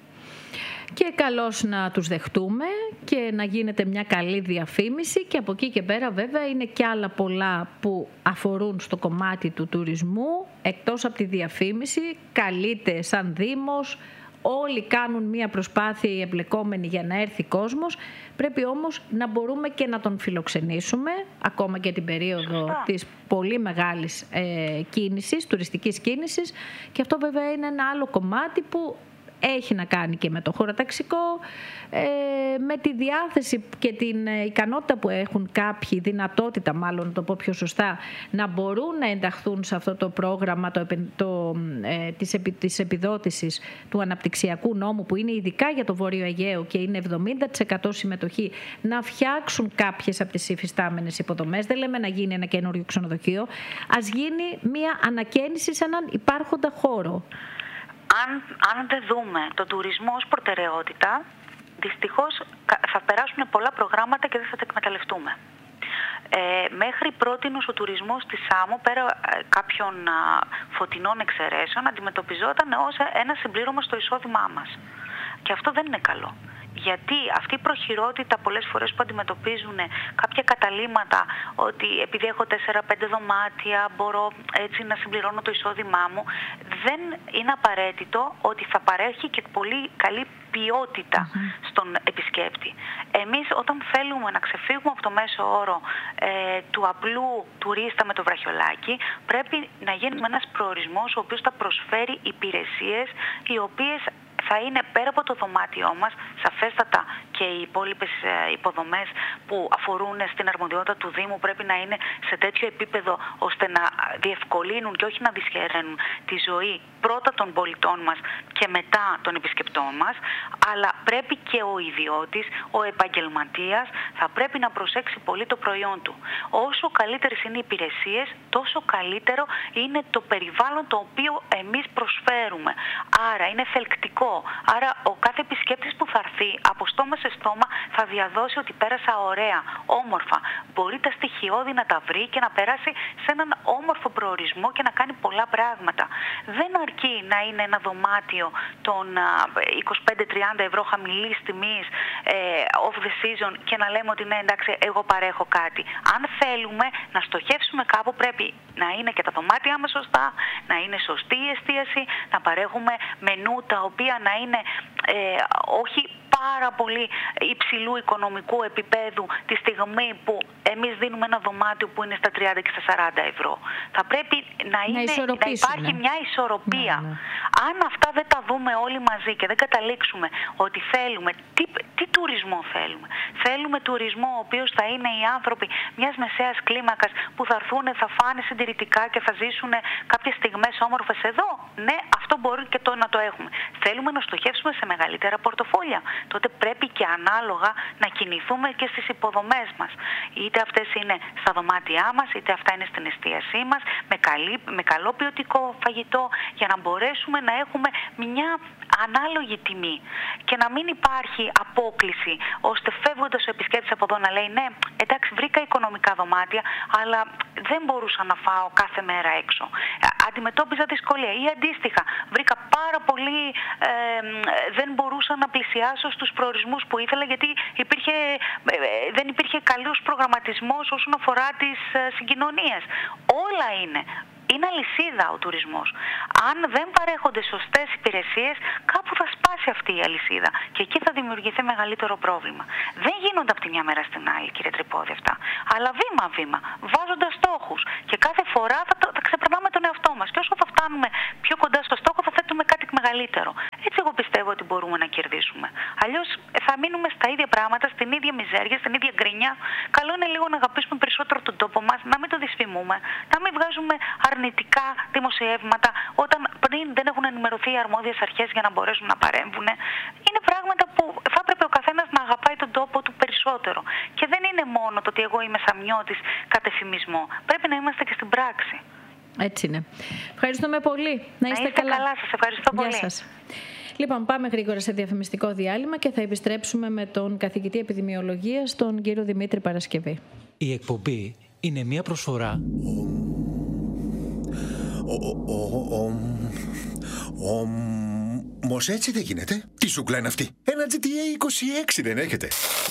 [SPEAKER 1] Και καλώς να τους δεχτούμε και να γίνεται μια καλή διαφήμιση, και από εκεί και πέρα βέβαια είναι και άλλα πολλά που αφορούν στο κομμάτι του τουρισμού, εκτός από τη διαφήμιση. Καλείται σαν Δήμος, όλοι κάνουν μια προσπάθεια οι εμπλεκόμενοι για να έρθει κόσμος. Πρέπει όμως να μπορούμε και να τον φιλοξενήσουμε, ακόμα και την περίοδο Σωστά. της πολύ μεγάλης ε, κίνησης, τουριστικής κίνησης, και αυτό βέβαια είναι ένα άλλο κομμάτι που έχει να κάνει και με το χωροταξικό, ε, με τη διάθεση και την ικανότητα που έχουν κάποιοι, δυνατότητα μάλλον να το πω πιο σωστά, να μπορούν να ενταχθούν σε αυτό το πρόγραμμα το, το, ε, της, επι, της επιδότησης του αναπτυξιακού νόμου, που είναι ειδικά για το Βόρειο Αιγαίο και είναι εβδομήντα τοις εκατό συμμετοχή, να φτιάξουν κάποιες από τις υφιστάμενες υποδομές. Δεν λέμε να γίνει ένα καινούριο ξενοδοχείο, ας γίνει μια ανακαίνιση σε έναν υπάρχοντα χώρο.
[SPEAKER 3] Αν, αν δεν δούμε τον τουρισμό ως προτεραιότητα, δυστυχώς θα περάσουν πολλά προγράμματα και δεν θα τα εκμεταλλευτούμε. Ε, μέχρι πρότινος ο τουρισμός στη Σάμο, πέρα ε, κάποιων α, φωτεινών εξαιρέσεων, αντιμετωπιζόταν ως ένα συμπλήρωμα στο εισόδημά μας. Και αυτό δεν είναι καλό. Γιατί αυτή η προχειρότητα πολλές φορές που αντιμετωπίζουν κάποια καταλύματα, ότι επειδή έχω τέσσερα πέντε δωμάτια μπορώ έτσι να συμπληρώνω το εισόδημά μου, δεν είναι απαραίτητο ότι θα παρέχει και πολύ καλή ποιότητα mm-hmm. στον επισκέπτη. Εμείς όταν θέλουμε να ξεφύγουμε από το μέσο όρο ε, του απλού τουρίστα με το βραχιολάκι, πρέπει να γίνει ένας προορισμός ο οποίος θα προσφέρει υπηρεσίες οι οποίες θα είναι πέρα από το δωμάτιό μας, σαφέστατα και οι υπόλοιπες υποδομές που αφορούν στην αρμοδιότητα του Δήμου πρέπει να είναι σε τέτοιο επίπεδο ώστε να διευκολύνουν και όχι να δυσχεραίνουν τη ζωή πρώτα των πολιτών μας και μετά των επισκεπτών μας, αλλά πρέπει και ο ιδιώτης, ο επαγγελματίας θα πρέπει να προσέξει πολύ το προϊόν του. Όσο καλύτερες είναι οι υπηρεσίες, τόσο καλύτερο είναι το περιβάλλον το οποίο εμείς προσφέρουμε. Άρα είναι θελκτικό. Άρα ο κάθε επισκέπτης που θα έρθει από στόμα σε στόμα θα διαδώσει ότι πέρασα ωραία, όμορφα. Μπορεί τα στοιχειώδη να τα βρει και να περάσει σε έναν όμορφο προορισμό και να κάνει πολλά πράγματα. Δεν αρκεί να είναι ένα δωμάτιο των είκοσι πέντε τριάντα ευρώ χαμηλής τιμής ε, off the season και να λέμε ότι ναι, εντάξει, εγώ παρέχω κάτι. Αν θέλουμε να στοχεύσουμε κάπου, πρέπει να είναι και τα δωμάτια μας σωστά, να είναι σωστή η εστίαση, να παρέχουμε μενού τα οποία να είναι ε, όχι πάρα πολύ υψηλού οικονομικού επίπεδου τη στιγμή που εμείς δίνουμε ένα δωμάτιο που είναι στα τριάντα και στα σαράντα ευρώ. Θα πρέπει να, είναι, να υπάρχει μια ισορροπία. Ναι, ναι. Αν αυτά δεν τα δούμε όλοι μαζί και δεν καταλήξουμε ότι θέλουμε, τι, τι τουρισμό θέλουμε. Θέλουμε τουρισμό ο οποίος θα είναι οι άνθρωποι μιας μεσαίας κλίμακας που θα έρθουν, θα φάνε συντηρητικά και θα ζήσουν κάποιες στιγμές όμορφες εδώ. Ναι, αυτό μπορεί και το να το έχουμε. Θέλουμε να στοχεύσουμε σε μεγαλύτερα πορτοφόλια. τότε πρέπει και ανάλογα να κινηθούμε και στις υποδομές μας. Είτε αυτές είναι στα δωμάτια μας, είτε αυτά είναι στην εστίασή μας, με, καλή, με καλό ποιοτικό φαγητό, για να μπορέσουμε να έχουμε μια ανάλογη τιμή και να μην υπάρχει απόκλιση, ώστε φεύγοντας ο επισκέπτης από εδώ να λέει ναι, εντάξει, βρήκα οικονομικά δωμάτια, αλλά δεν μπορούσα να φάω κάθε μέρα έξω. Αντιμετώπιζα δυσκολία ή αντίστοιχα, βρήκα πάρα πολύ, ε, δεν μπορούσα να πλησιάσω στους προορισμούς που ήθελα, γιατί υπήρχε, ε, δεν υπήρχε καλός προγραμματισμός όσον αφορά τις ε, συγκοινωνίες. Όλα είναι. Είναι αλυσίδα ο τουρισμός. Αν δεν παρέχονται σωστές υπηρεσίες, κάπου θα σπάσει αυτή η αλυσίδα και εκεί θα δημιουργηθεί μεγαλύτερο πρόβλημα. Δεν γίνονται από τη μια μέρα στην άλλη, κύριε Τρυπόδη, αυτά. Αλλά βήμα-βήμα, βάζοντας στόχους. Και κάθε φορά θα, θα ξεπερνάμε τον εαυτό μας. Και όσο θα φτάνουμε πιο κοντά στο στόχο, θα θέτουμε κάτι μεγαλύτερο. Έτσι, εγώ πιστεύω ότι μπορούμε να κερδίσουμε. Αλλιώς θα μείνουμε στα ίδια πράγματα, στην ίδια μιζέρια, στην ίδια γκρίνια. Καλό είναι λίγο να αγαπήσουμε περισσότερο τον τόπο μας, να μην το δυσφημούμε, να μην βγάζουμε αρνητικά δημοσιεύματα όταν πριν δεν έχουν ενημερωθεί οι αρμόδιες αρχές για να μπορέσουν να παρέμβουν. Είναι πράγματα που θα έπρεπε ο καθένας να αγαπάει τον τόπο του περισσότερο. Και δεν είναι μόνο το ότι εγώ είμαι σαμιώτης κατ' εφημισμό. Πρέπει να είμαστε και στην πράξη.
[SPEAKER 1] Έτσι είναι. Ευχαριστούμε πολύ. Να είστε,
[SPEAKER 3] να είστε καλά.
[SPEAKER 1] καλά.
[SPEAKER 3] Σας ευχαριστώ πολύ.
[SPEAKER 1] Γεια σας. Λοιπόν, πάμε γρήγορα σε διαφημιστικό διάλειμμα και θα επιστρέψουμε με τον καθηγητή επιδημιολογίας, τον κύριο Δημήτρη Παρασκευή.
[SPEAKER 4] Η εκπομπή είναι μια προσφορά.
[SPEAKER 5] Όμως έτσι δεν γίνεται. Τι σούκλα είναι αυτή? Ένα τζι τι έι είκοσι έξι δεν έχετε?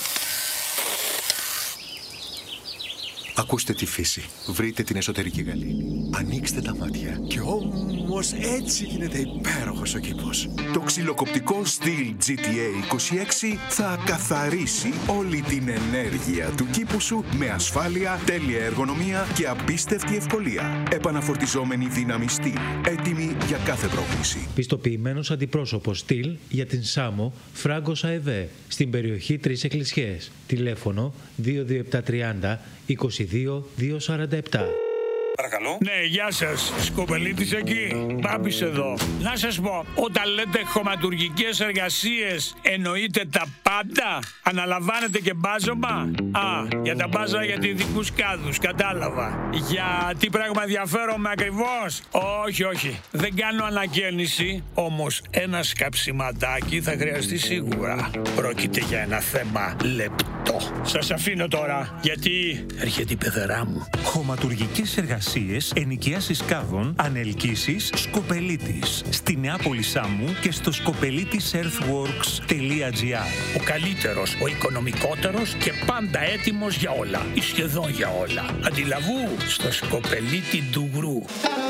[SPEAKER 5] Ακούστε τη φύση. Βρείτε την εσωτερική γαλήνη. Ανοίξτε τα μάτια. Και όμως έτσι γίνεται υπέροχος ο κήπος. Το ξυλοκοπτικό Stihl τζι τι έι είκοσι έξι θα καθαρίσει όλη την ενέργεια του κήπου σου με ασφάλεια, τέλεια εργονομία και απίστευτη ευκολία. Επαναφορτιζόμενη δύναμη Stihl. Έτοιμη για κάθε πρόκληση.
[SPEAKER 4] Πιστοποιημένος αντιπρόσωπος Stihl για την Σάμο, Φράγκος ΑΕΒ, στην περιοχή Τρεις Εκκλησιές. Τηλέφωνο δύο δύο επτά τριάντα είκοσι δύο διακόσια σαράντα επτά.
[SPEAKER 6] Παρακαλώ. Ναι, γεια σας. Σκοπελίτης εκεί. Μπάμπης εδώ. Να σας πω, όταν λέτε χωματουργικές εργασίες, εννοείτε τα πάντα? Αναλαμβάνετε και μπάζωμα? Α, για τα μπάζα για ειδικούς κάδους, κατάλαβα. Για τι πράγμα ενδιαφέρομαι ακριβώς? Όχι, όχι. Δεν κάνω ανακαίνιση, όμως ένα σκαψιματάκι θα χρειαστεί σίγουρα. Πρόκειται για ένα θέμα λεπτό. Σας αφήνω τώρα, γιατί έρχεται η πεθερά μου.
[SPEAKER 7] Χωματουργικές εργασίες, ενοικιάσεις κάδων, ανελκύσεις, Σκοπελίτης. Στη Νεάπολη Σάμου και στο σκοπελίτης earthworks τελεία τζι άρ.
[SPEAKER 6] Ο καλύτερος, ο οικονομικότερος και πάντα έτοιμος για όλα. Ή σχεδόν για όλα. Αντιλαβού στο Σκοπελίτη Ντουγρού.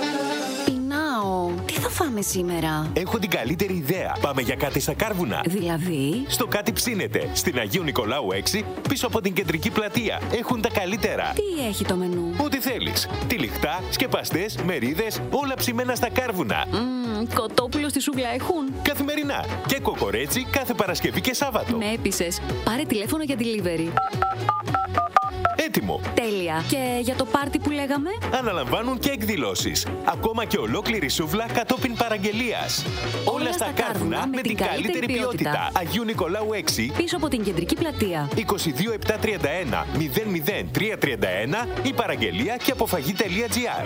[SPEAKER 8] Πεινάω. Τι θα φάμε σήμερα?
[SPEAKER 9] Έχω την καλύτερη ιδέα. Πάμε για κάτι στα Κάρβουνα.
[SPEAKER 8] Δηλαδή?
[SPEAKER 9] Στο Κάτι Ψήνεται. Στην Αγίου Νικολάου έξι, πίσω από την κεντρική πλατεία. Έχουν τα καλύτερα.
[SPEAKER 8] Τι έχει το μενού?
[SPEAKER 9] Ό,τι θέλεις. Τυλιχτά, σκεπαστές, μερίδες, όλα ψημένα στα Κάρβουνα.
[SPEAKER 8] Mm, κοτόπουλο στη σούγκλα έχουν?
[SPEAKER 9] Καθημερινά. Και κοκορέτσι κάθε Παρασκευή και Σάββατο.
[SPEAKER 8] Με έπεισες. Πάρε τηλέφωνο για delivery.
[SPEAKER 9] Έτοιμο.
[SPEAKER 8] Τέλεια. Και για το πάρτι που λέγαμε?
[SPEAKER 9] Αναλαμβάνουν και εκδηλώσεις. Ακόμα και ολόκληρη σούβλα κατόπιν παραγγελίας. Όλα, Όλα στα Κάρβουνα με την καλύτερη ποιότητα. ποιότητα. Αγίου Νικολάου έξι.
[SPEAKER 8] Πίσω από την κεντρική πλατεία.
[SPEAKER 9] είκοσι δύο επτά τριάντα ένα μηδέν μηδέν τρία τριάντα ένα ή παραγγελία και αποφαγή τελεία τζι άρ.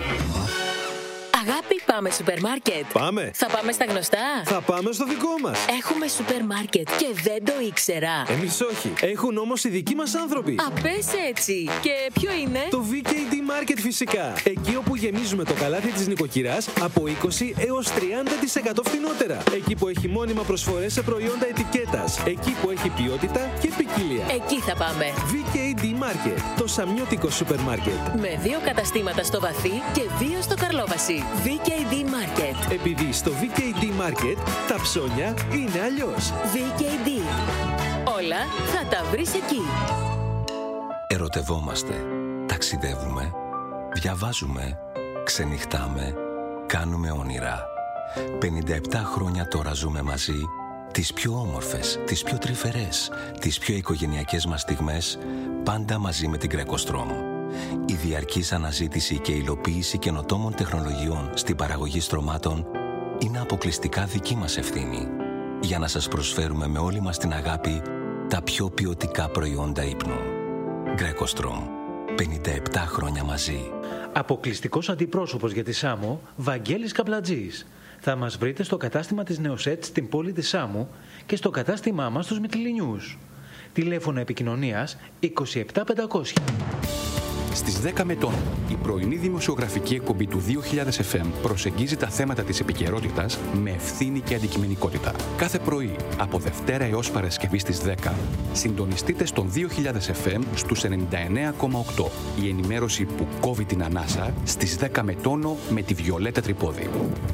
[SPEAKER 10] Αγάπη, πάμε σούπερ μάρκετ.
[SPEAKER 11] Πάμε.
[SPEAKER 10] Θα πάμε στα γνωστά.
[SPEAKER 11] Θα πάμε στο δικό μας.
[SPEAKER 10] Έχουμε σούπερ μάρκετ και δεν το ήξερα.
[SPEAKER 11] Εμείς όχι. Έχουν όμως οι δικοί μας άνθρωποι.
[SPEAKER 10] Α, πες έτσι. Και ποιο είναι?
[SPEAKER 11] Το βι κέι ντι Market φυσικά. Εκεί όπου γεμίζουμε το καλάθι της νοικοκυράς από είκοσι έως τριάντα τοις εκατό φθηνότερα. Εκεί που έχει μόνιμα προσφορές σε προϊόντα ετικέτας. Εκεί που έχει ποιότητα και ποικιλία.
[SPEAKER 10] Εκεί θα πάμε.
[SPEAKER 11] βι κέι ντι Market. Το σαμιώτικο σούπερ μάρκετ.
[SPEAKER 10] Με δύο καταστήματα στο Βαθύ και δύο στο Καρλόβαση. βι κέι ντι Market.
[SPEAKER 11] Επειδή στο βι κέι ντι Market τα ψώνια είναι αλλιώς.
[SPEAKER 10] βι κέι ντι. Όλα θα τα βρεις εκεί.
[SPEAKER 12] Ερωτευόμαστε, ταξιδεύουμε, διαβάζουμε, ξενυχτάμε, κάνουμε όνειρα. πενήντα επτά χρόνια τώρα ζούμε μαζί, τις πιο όμορφες, τις πιο τρυφερές, τις πιο οικογενειακές μας στιγμές, πάντα μαζί με την Greco-Strom. Η διαρκής αναζήτηση και υλοποίηση καινοτόμων τεχνολογιών στην παραγωγή στρωμάτων είναι αποκλειστικά δική μας ευθύνη. για να σας προσφέρουμε με όλη μας την αγάπη τα πιο ποιοτικά προϊόντα ύπνου. Γκρέκοστρομ. πενήντα επτά χρόνια μαζί.
[SPEAKER 4] Αποκλειστικός αντιπρόσωπος για τη Σάμο, Βαγγέλης Καπλατζής. Θα μας βρείτε στο κατάστημα της Νεοσέτ στην πόλη της Σάμου και στο κατάστημά μας στους Μυτιληνιούς. Τηλέφωνο επικοινωνίας είκοσι επτά πεντακόσια.
[SPEAKER 13] Στις δέκα Μετών, η πρωινή δημοσιογραφική εκπομπή του δύο χιλιάδες εφ εμ προσεγγίζει τα θέματα της επικαιρότητας με ευθύνη και αντικειμενικότητα. Κάθε πρωί, από Δευτέρα έως Παρασκευή στις δέκα, συντονιστείτε στον δύο χιλιάδες εφ εμ στους ενενήντα εννέα κόμμα οκτώ. Η ενημέρωση που κόβει την ανάσα στις δέκα με τόνο με τη Βιολέτα Τρυπόδη.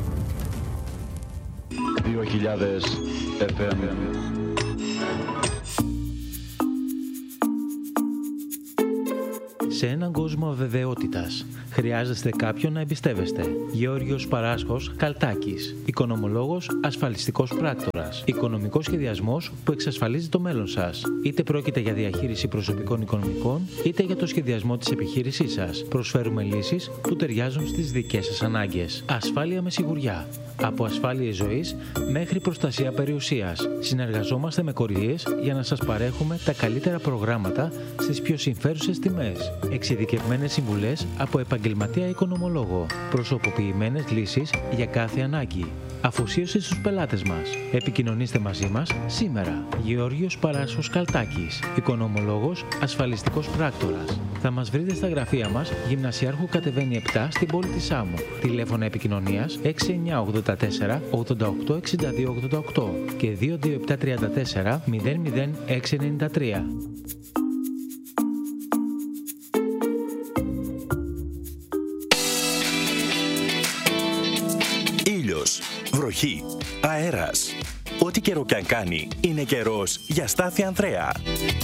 [SPEAKER 14] δύο χιλιάδες εφ εμ.
[SPEAKER 4] Σε έναν κόσμο αβεβαιότητας, χρειάζεστε κάποιον να εμπιστεύεστε. Γεώργιος Παράσχος Καλτάκης. Οικονομολόγος, ασφαλιστικός πράκτορας. Οικονομικός σχεδιασμός που εξασφαλίζει το μέλλον σας. Είτε πρόκειται για διαχείριση προσωπικών οικονομικών, είτε για το σχεδιασμό της επιχείρησής σας. Προσφέρουμε λύσεις που ταιριάζουν στις δικές σας ανάγκες. Ασφάλεια με σιγουριά. Από ασφάλειες ζωής μέχρι προστασία περιουσίας. Συνεργαζόμαστε με κορυφές για να σας παρέχουμε τα καλύτερα προγράμματα στις πιο συμφέρουσες τιμές. Εξειδικευμένες συμβουλές από επαγγελματία οικονομολόγο. Προσωποποιημένες λύσεις για κάθε ανάγκη. Αφοσίωση στους πελάτες μας. Επικοινωνήστε μαζί μας σήμερα. Γεώργιος Παράσχος Καλτάκης. Οικονομολόγος, ασφαλιστικός πράκτορας. Θα μας βρείτε στα γραφεία μας, Γυμνασιάρχου κατεβαίνει επτά στην πόλη της Σάμου. Τηλέφωνα επικοινωνίας έξι εννιά ογδόντα τέσσερα ογδόντα οκτώ εξήντα δύο ογδόντα οκτώ και δύο δύο επτά τριάντα τέσσερα μηδέν μηδέν έξι ενενήντα τρία.
[SPEAKER 15] Ήλιος, βροχή, αέρας. Ό,τι καιρό κι αν κάνει, είναι καιρός για Στάθη Ανδρέα.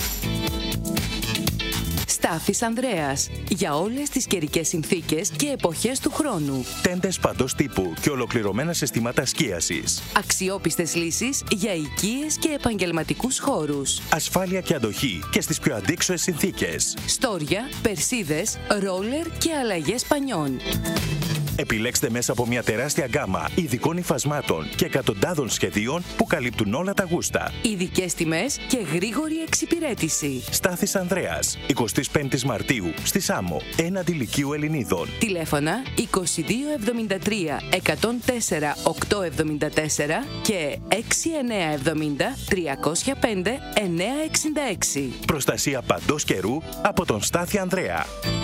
[SPEAKER 16] Στάθης Ανδρέας. Για όλες τις καιρικές συνθήκες και εποχές του χρόνου.
[SPEAKER 15] Τέντες παντός τύπου και ολοκληρωμένα συστήματα σκίασης.
[SPEAKER 16] Αξιόπιστες λύσεις για οικίες και επαγγελματικούς χώρους.
[SPEAKER 15] Ασφάλεια και αντοχή και στις πιο αντίξωες συνθήκες.
[SPEAKER 16] Στόρια, περσίδες, ρόλερ και αλλαγές πανιών.
[SPEAKER 15] Επιλέξτε μέσα από μια τεράστια γκάμα ειδικών υφασμάτων και εκατοντάδων σχεδίων που καλύπτουν όλα τα γούστα.
[SPEAKER 16] Ειδικές τιμές και γρήγορη εξυπηρέτηση.
[SPEAKER 15] Στάθης Ανδρέας, εικοστή πέμπτη Μαρτίου, στη Σάμο, έναντι Λυκείου Ελληνίδων.
[SPEAKER 16] Τηλέφωνα είκοσι δύο εβδομήντα τρία εκατόν τέσσερα οκτακόσια εβδομήντα τέσσερα και έξι εννιά εβδομήντα τριακόσια πέντε εννιακόσια εξήντα έξι.
[SPEAKER 15] Προστασία παντός καιρού από τον Στάθη Ανδρέα.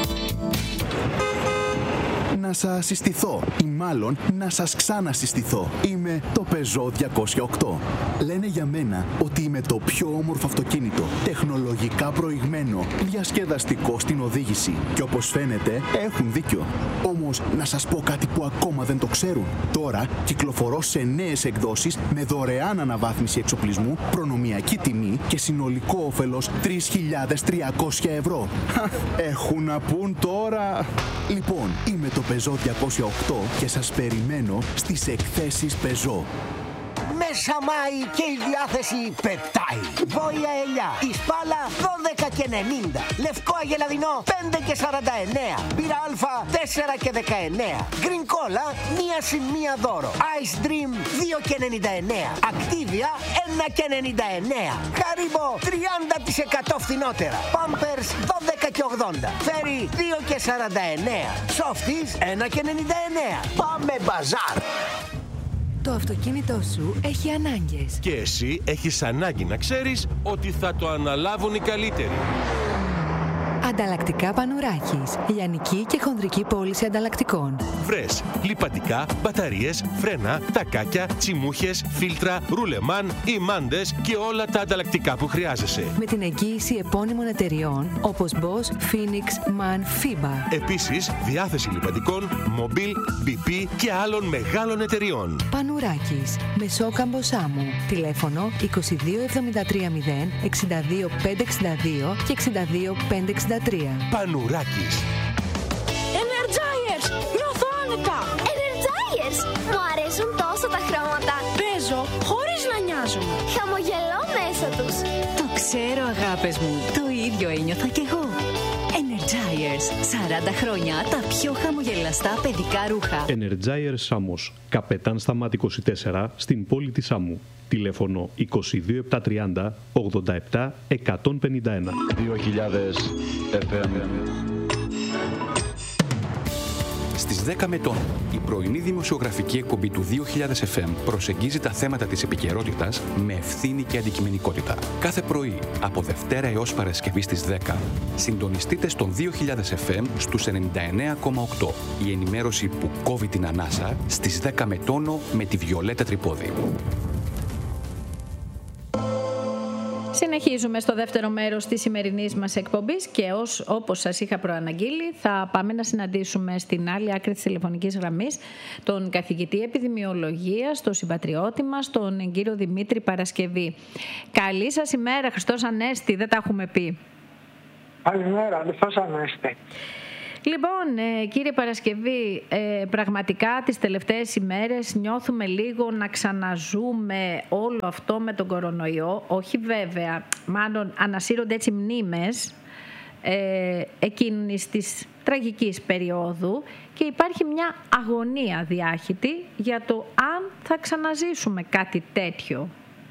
[SPEAKER 17] Να σας συστηθώ ή μάλλον να σας ξανασυστηθώ. Είμαι το Peugeot διακόσια οκτώ. Λένε για μένα ότι είμαι το πιο όμορφο αυτοκίνητο, τεχνολογικά προηγμένο, διασκεδαστικό στην οδήγηση. Και όπως φαίνεται έχουν δίκιο. Όμως να σας πω κάτι που ακόμα δεν το ξέρουν. Τώρα κυκλοφορώ σε νέες εκδόσεις με δωρεάν αναβάθμιση εξοπλισμού, προνομιακή τιμή και συνολικό όφελος τρεις χιλιάδες τριακόσια ευρώ. Έχουν να πούν τώρα. Λοιπόν, είμαι το Peugeot διακόσια οκτώ και σας περιμένω στις εκθέσεις Peugeot.
[SPEAKER 18] Μέσα Μάη και η διάθεση πετάει. Βόια ελιά, η σπάλα δώδεκα και ενενήντα. Λευκό αγελαδινό πέντε και σαράντα εννέα. Μπύρα αλφα τέσσερα και δεκαεννέα. Green Cola μία συν μία δώρο. Ice Dream δύο και ενενήντα εννέα. Activia ένα και ενενήντα εννέα. Haribo τριάντα τοις εκατό φθηνότερα. Pampers δώδεκα και ογδόντα. Fairy δύο και σαράντα εννέα. Softies ένα και ενενήντα εννέα. Πάμε μπαζάρ.
[SPEAKER 16] Το αυτοκίνητό σου έχει ανάγκες.
[SPEAKER 19] Και εσύ έχεις ανάγκη να ξέρεις ότι θα το αναλάβουν οι καλύτεροι.
[SPEAKER 16] Ανταλλακτικά Πανουράκης. Λιανική και χονδρική πώληση ανταλλακτικών.
[SPEAKER 19] Βρες λιπαντικά, μπαταρίες, φρένα, τακάκια, τσιμούχες, φίλτρα, ρουλεμάν, ημάντες και όλα τα ανταλλακτικά που χρειάζεσαι.
[SPEAKER 16] Με την εγγύηση επώνυμων εταιριών όπως Bosch, Phoenix, MAN, FIBA.
[SPEAKER 19] Επίσης, διάθεση λιπαντικών, Mobil, μπι πι και άλλων μεγάλων εταιριών.
[SPEAKER 16] Πανουράκης. Μεσόκαμπο Σάμου. Τηλέφωνο είκοσι δύο εβδομήντα τρία μηδέν εξήντα δύο πεντακόσια εξήντα δύο και εξήντα δύο πεντακόσια εξήντα τρία.
[SPEAKER 19] Πανουράκης.
[SPEAKER 20] Energizers! Νιώθω άνετα! Energizers! Μου αρέσουν τόσο τα χρώματα.
[SPEAKER 21] Παίζω χωρίς να νοιάζομαι.
[SPEAKER 20] Χαμογελώ μέσα τους.
[SPEAKER 8] Το ξέρω, αγάπες μου. Το ίδιο ένιωθα κι εγώ. Energizers. σαράντα χρόνια τα πιο χαμογελαστά παιδικά ρούχα.
[SPEAKER 2] Energizers Σάμος. Καπετάν Σταμάτη είκοσι τέσσερα στην πόλη της Σάμου. Τηλέφωνο είκοσι δύο επτακόσια τριάντα ογδόντα επτά εκατόν πενήντα ένα.
[SPEAKER 14] δύο χιλιάδες εφ εμ.
[SPEAKER 13] Στις δέκα μετών, η πρωινή δημοσιογραφική εκπομπή του δύο χιλιάδες εφ εμ προσεγγίζει τα θέματα της επικαιρότητας με ευθύνη και αντικειμενικότητα. Κάθε πρωί, από Δευτέρα έως Παρασκευή στις δέκα, συντονιστείτε στον δύο χιλιάδες εφ εμ στους ενενήντα εννέα κόμμα οκτώ. Η ενημέρωση που κόβει την ανάσα στις δέκα με τόνο με τη Βιολέτα Τρυπόδη.
[SPEAKER 1] Συνεχίζουμε στο δεύτερο μέρος της σημερινής μας εκπομπής και ως, όπως σας είχα προαναγγείλει θα πάμε να συναντήσουμε στην άλλη άκρη της τηλεφωνικής γραμμής τον καθηγητή επιδημιολογίας, τον συμπατριώτη μας, τον κύριο Δημήτρη Παρασκευή. Καλή σας ημέρα, Χριστός Ανέστη, δεν τα έχουμε πει.
[SPEAKER 22] Καλημέρα, Χριστός Ανέστη.
[SPEAKER 1] Λοιπόν, κύριε Παρασκευή, πραγματικά τις τελευταίες ημέρες νιώθουμε λίγο να ξαναζούμε όλο αυτό με τον κορονοϊό. Όχι βέβαια, μάλλον ανασύρονται έτσι μνήμες εκείνης της τραγικής περίοδου και υπάρχει μια αγωνία διάχυτη για το αν θα ξαναζήσουμε κάτι τέτοιο.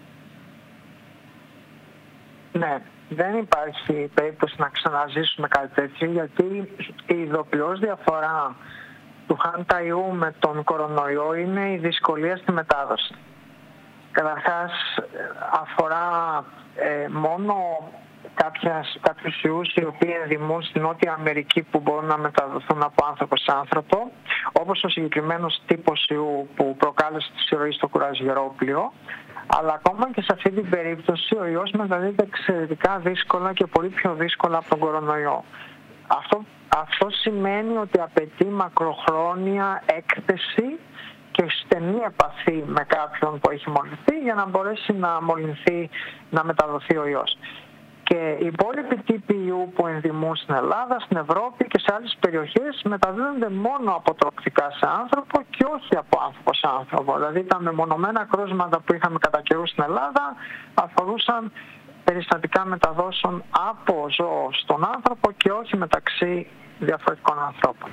[SPEAKER 22] Ναι. Δεν υπάρχει περίπτωση να ξαναζήσουμε κάτι τέτοιο, γιατί η ειδοποιώς διαφορά του χανταϊού με τον κορονοϊό είναι η δυσκολία στη μετάδοση. Καταρχάς αφορά ε, μόνο κάποιες, κάποιους ιούς οι οποίοι ενδημούν στην Νότια Αμερική που μπορούν να μεταδοθούν από άνθρωπο σε άνθρωπο, όπως ο συγκεκριμένος τύπος ιού που προκάλεσε τη συρροή στο κουρασγερόπλιο. Αλλά ακόμα και σε αυτή την περίπτωση ο ιός μεταδίδεται εξαιρετικά δύσκολα και πολύ πιο δύσκολα από τον κορονοϊό. Αυτό, αυτό σημαίνει ότι απαιτεί μακροχρόνια έκθεση και στενή επαφή με κάποιον που έχει μολυνθεί για να μπορέσει να μολυνθεί, να μεταδοθεί ο ιός. Και οι υπόλοιποι τύποι ιού που ενδημούν στην Ελλάδα, στην Ευρώπη και σε άλλες περιοχές μεταδίδονται μόνο από τροκτικά σε άνθρωπο και όχι από άνθρωπο σε άνθρωπο. Δηλαδή τα μεμονωμένα κρούσματα που είχαμε κατά καιρού στην Ελλάδα αφορούσαν περιστατικά μεταδόσεων από ζώο στον άνθρωπο και όχι μεταξύ διαφορετικών ανθρώπων.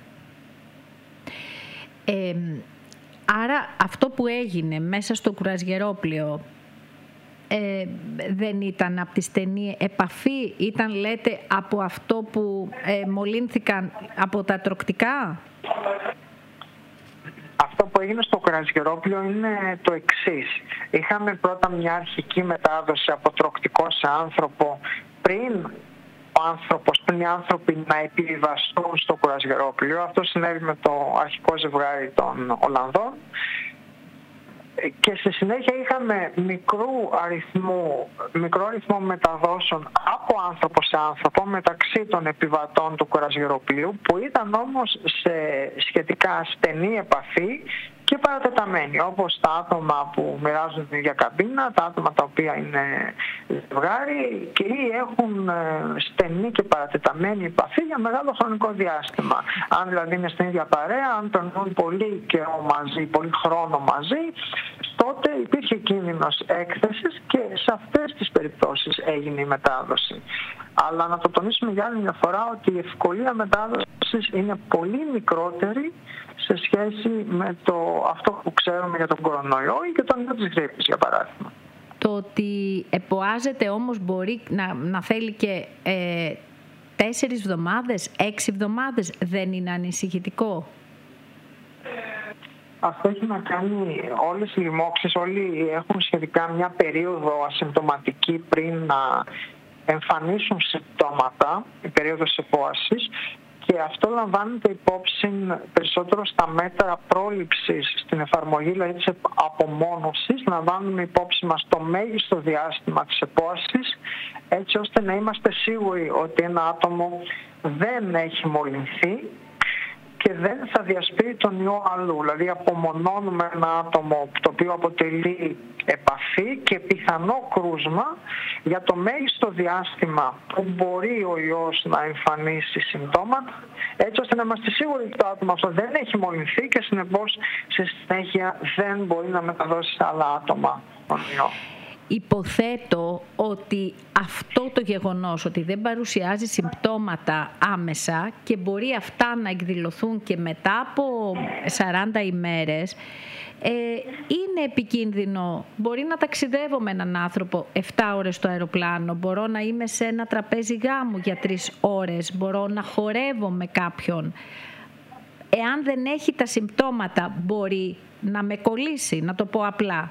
[SPEAKER 1] Ε, άρα αυτό που έγινε μέσα στο κουρασγερόπλιο Ε, δεν ήταν από τη στενή επαφή, ήταν λέτε από αυτό που ε, μολύνθηκαν από τα τροκτικά.
[SPEAKER 22] Αυτό που έγινε στο κουρασγερόπλιο είναι το εξής. Είχαμε πρώτα μια αρχική μετάδοση από τροκτικό σε άνθρωπο πριν ο άνθρωπος, πριν οι άνθρωποι να επιβιβαστούν στο κουρασγερόπλιο. Αυτό συνέβη με το αρχικό ζευγάρι των Ολλανδών. Και στη συνέχεια είχαμε μικρού αριθμού, μικρό αριθμό μεταδόσεων από άνθρωπο σε άνθρωπο μεταξύ των επιβατών του κουρασγεροπλίου που ήταν όμως σε σχετικά στενή επαφή και παρατεταμένοι, όπως τα άτομα που μοιράζουν την ίδια καμπίνα, τα άτομα τα οποία είναι ζευγάρι και ή έχουν στενή και παρατεταμένη επαφή για μεγάλο χρονικό διάστημα. Αν δηλαδή είναι στην ίδια παρέα, αν περνούν πολύ καιρό μαζί, πολύ χρόνο μαζί, τότε υπήρχε κίνδυνος έκθεσης και σε αυτές τις περιπτώσεις έγινε η μετάδοση. Αλλά να το τονίσουμε για άλλη μια φορά ότι η ευκολία μετάδοσης είναι πολύ μικρότερη σε σχέση με το, αυτό που ξέρουμε για τον κορονοϊό ή και τον ιό της γρίπης, για παράδειγμα.
[SPEAKER 1] Το ότι εποάζεται όμως μπορεί να, να θέλει και ε, τέσσερις εβδομάδες, έξι εβδομάδες, δεν είναι ανησυχητικό?
[SPEAKER 22] Αυτό έχει να κάνει, όλες οι λοιμώξεις, όλοι έχουν σχετικά μια περίοδο ασυμπτωματική πριν να εμφανίσουν συμπτώματα, η περίοδος επόασης, και αυτό λαμβάνεται υπόψη περισσότερο στα μέτρα πρόληψης στην εφαρμογή, δηλαδή της απομόνωσης. Λαμβάνουμε υπόψη μας το μέγιστο διάστημα της επόασης, έτσι ώστε να είμαστε σίγουροι ότι ένα άτομο δεν έχει μολυνθεί και δεν θα διασπείρει τον ιό αλλού. Δηλαδή απομονώνουμε ένα άτομο το οποίο αποτελεί επαφή και πιθανό κρούσμα για το μέγιστο διάστημα που μπορεί ο ιός να εμφανίσει συμπτώματα, έτσι ώστε να είμαστε σίγουροι ότι το άτομο αυτό δεν έχει μολυνθεί και συνεπώς στη συνέχεια δεν μπορεί να μεταδώσει σε άλλα άτομα τον ιό.
[SPEAKER 1] Υποθέτω ότι αυτό το γεγονός ότι δεν παρουσιάζει συμπτώματα άμεσα και μπορεί αυτά να εκδηλωθούν και μετά από σαράντα ημέρες, ε, είναι επικίνδυνο. Μπορεί να ταξιδεύω με έναν άνθρωπο επτά ώρες στο αεροπλάνο, μπορώ να είμαι σε ένα τραπέζι γάμου για τρεις ώρες, μπορώ να χορεύω με κάποιον. Εάν δεν έχει τα συμπτώματα, μπορεί να με κολλήσει, να το πω απλά.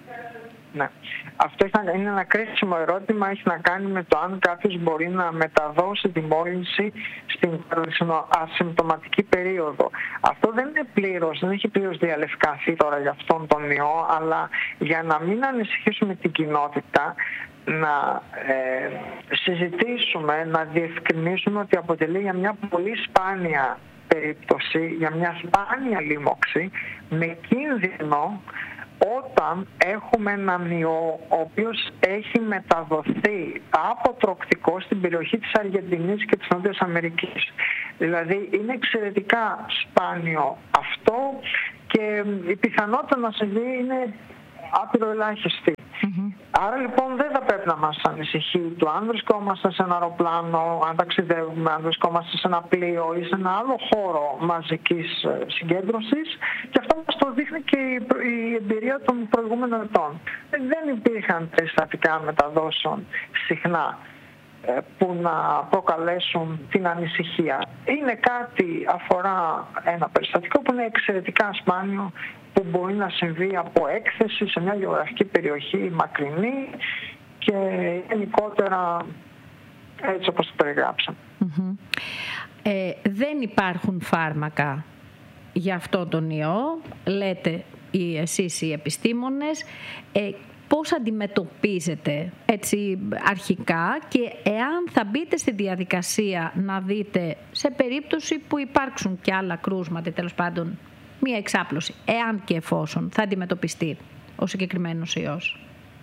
[SPEAKER 22] Ναι. Αυτό είναι ένα κρίσιμο ερώτημα, έχει να κάνει με το αν κάποιος μπορεί να μεταδώσει τη μόλυνση στην ασυμπτωματική περίοδο. Αυτό δεν είναι πλήρως, δεν έχει πλήρως διαλευκανθεί τώρα για αυτόν τον ιό, αλλά για να μην ανησυχήσουμε την κοινότητα, να ε, συζητήσουμε, να διευκρινίσουμε ότι αποτελεί για μια πολύ σπάνια περίπτωση, για μια σπάνια λίμωξη, με κίνδυνο όταν έχουμε έναν ιό ο οποίος έχει μεταδοθεί από τροκτικό στην περιοχή της Αργεντινής και της Νότιας Αμερικής. Δηλαδή είναι εξαιρετικά σπάνιο αυτό και η πιθανότητα να συμβεί είναι άπειρο ελάχιστη. Mm-hmm. Άρα λοιπόν δεν θα πρέπει να μας ανησυχεί το αν βρισκόμαστε σε ένα αεροπλάνο, αν ταξιδεύουμε, αν βρισκόμαστε σε ένα πλοίο ή σε ένα άλλο χώρο μαζικής συγκέντρωσης, και αυτό μας το δείχνει και η εμπειρία των προηγούμενων ετών. Δεν υπήρχαν περιστατικά μεταδόσεων συχνά που να προκαλέσουν την ανησυχία. Είναι κάτι, αφορά ένα περιστατικό που είναι εξαιρετικά σπάνιο, που μπορεί να συμβεί από έκθεση σε μια γεωγραφική περιοχή μακρινή και γενικότερα έτσι όπως το περιγράψαμε.
[SPEAKER 1] Mm-hmm. Ε, δεν υπάρχουν φάρμακα για αυτό τον ιό, λέτε εσείς οι επιστήμονες. Ε, Πώς αντιμετωπίζετε έτσι αρχικά και εάν θα μπείτε στη διαδικασία να δείτε σε περίπτωση που υπάρξουν και άλλα κρούσματα, τέλος πάντων μία εξάπλωση, εάν και εφόσον θα αντιμετωπιστεί ο συγκεκριμένος ιός?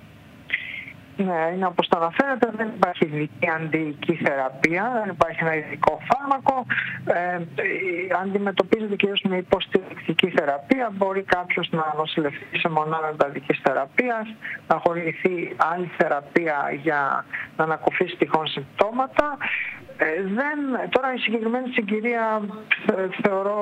[SPEAKER 22] Ναι, είναι όπως το αναφέρετε, δεν υπάρχει ειδική αντιοική θεραπεία, δεν υπάρχει ένα ειδικό φάρμακο. Ε, αντιμετωπίζεται κυρίως με υποστηρικτική θεραπεία. Μπορεί κάποιος να νοσηλευτεί σε μονάδα εντατικής θεραπείας, να χορηγηθεί άλλη θεραπεία για να ανακουφίσει τυχόν συμπτώματα. Ε, δεν, τώρα η συγκεκριμένη συγκυρία θεωρώ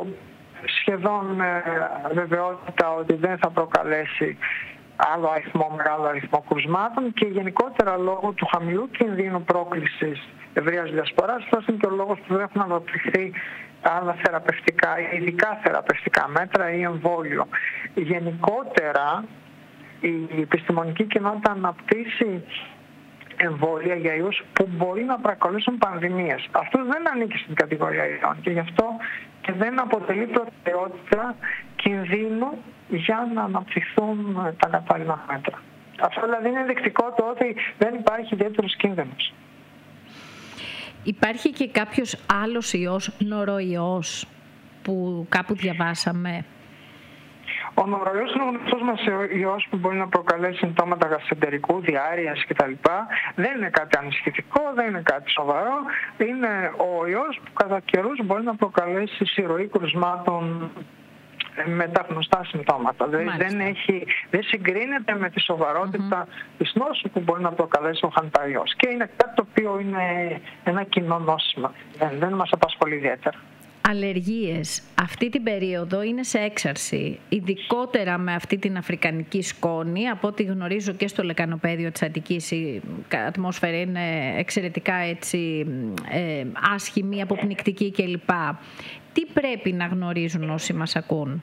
[SPEAKER 22] σχεδόν ε, βεβαιότητα ότι δεν θα προκαλέσει άλλο αριθμό, μεγάλο αριθμό κρουσμάτων και γενικότερα λόγω του χαμηλού κινδύνου πρόκλησης ευρείας διασποράς, αυτό είναι και ο λόγος που δεν έχουν αναπτυχθεί άλλα θεραπευτικά, ειδικά θεραπευτικά μέτρα ή εμβόλιο. Γενικότερα η επιστημονική κοινότητα αναπτύσσει εμβόλια για ιούς που μπορεί να προκαλέσουν πανδημίες. Αυτό δεν ανήκει στην κατηγορία ιών και γι' αυτό και δεν αποτελεί προτεραιότητα κινδύνου για να αναπτυχθούν τα κατάλληλα μέτρα. Αυτό δηλαδή είναι ενδεικτικό το ότι δεν υπάρχει ιδιαίτερος κίνδυνος.
[SPEAKER 1] Υπάρχει και κάποιος άλλος ιός, νοροϊός, που κάπου διαβάσαμε?
[SPEAKER 22] Ο νοροϊός είναι ο γνωστός μας ιός που μπορεί να προκαλέσει συμπτώματα γαστρεντερικού, διάρειας κτλ. Δεν είναι κάτι ανησυχητικό, δεν είναι κάτι σοβαρό. Είναι ο ιός που κατά καιρούς μπορεί να προκαλέσει συρροή κρουσμάτων με τα γνωστά συμπτώματα. Δηλαδή δεν, έχει, δεν συγκρίνεται με τη σοβαρότητα mm-hmm. της νόσου που μπορεί να προκαλέσει ο χανταϊός. Και είναι κάτι το οποίο είναι ένα κοινό νόσημα. Δεν, δεν μας απασχολεί ιδιαίτερα.
[SPEAKER 1] Αλλεργίες αυτή την περίοδο είναι σε έξαρση, ειδικότερα με αυτή την αφρικανική σκόνη. Από ό,τι γνωρίζω και στο λεκανοπέδιο της Αττικής η ατμόσφαιρα είναι εξαιρετικά έτσι, ε, άσχημη, αποπνικτική κλπ. Τι πρέπει να γνωρίζουν όσοι μας ακούν?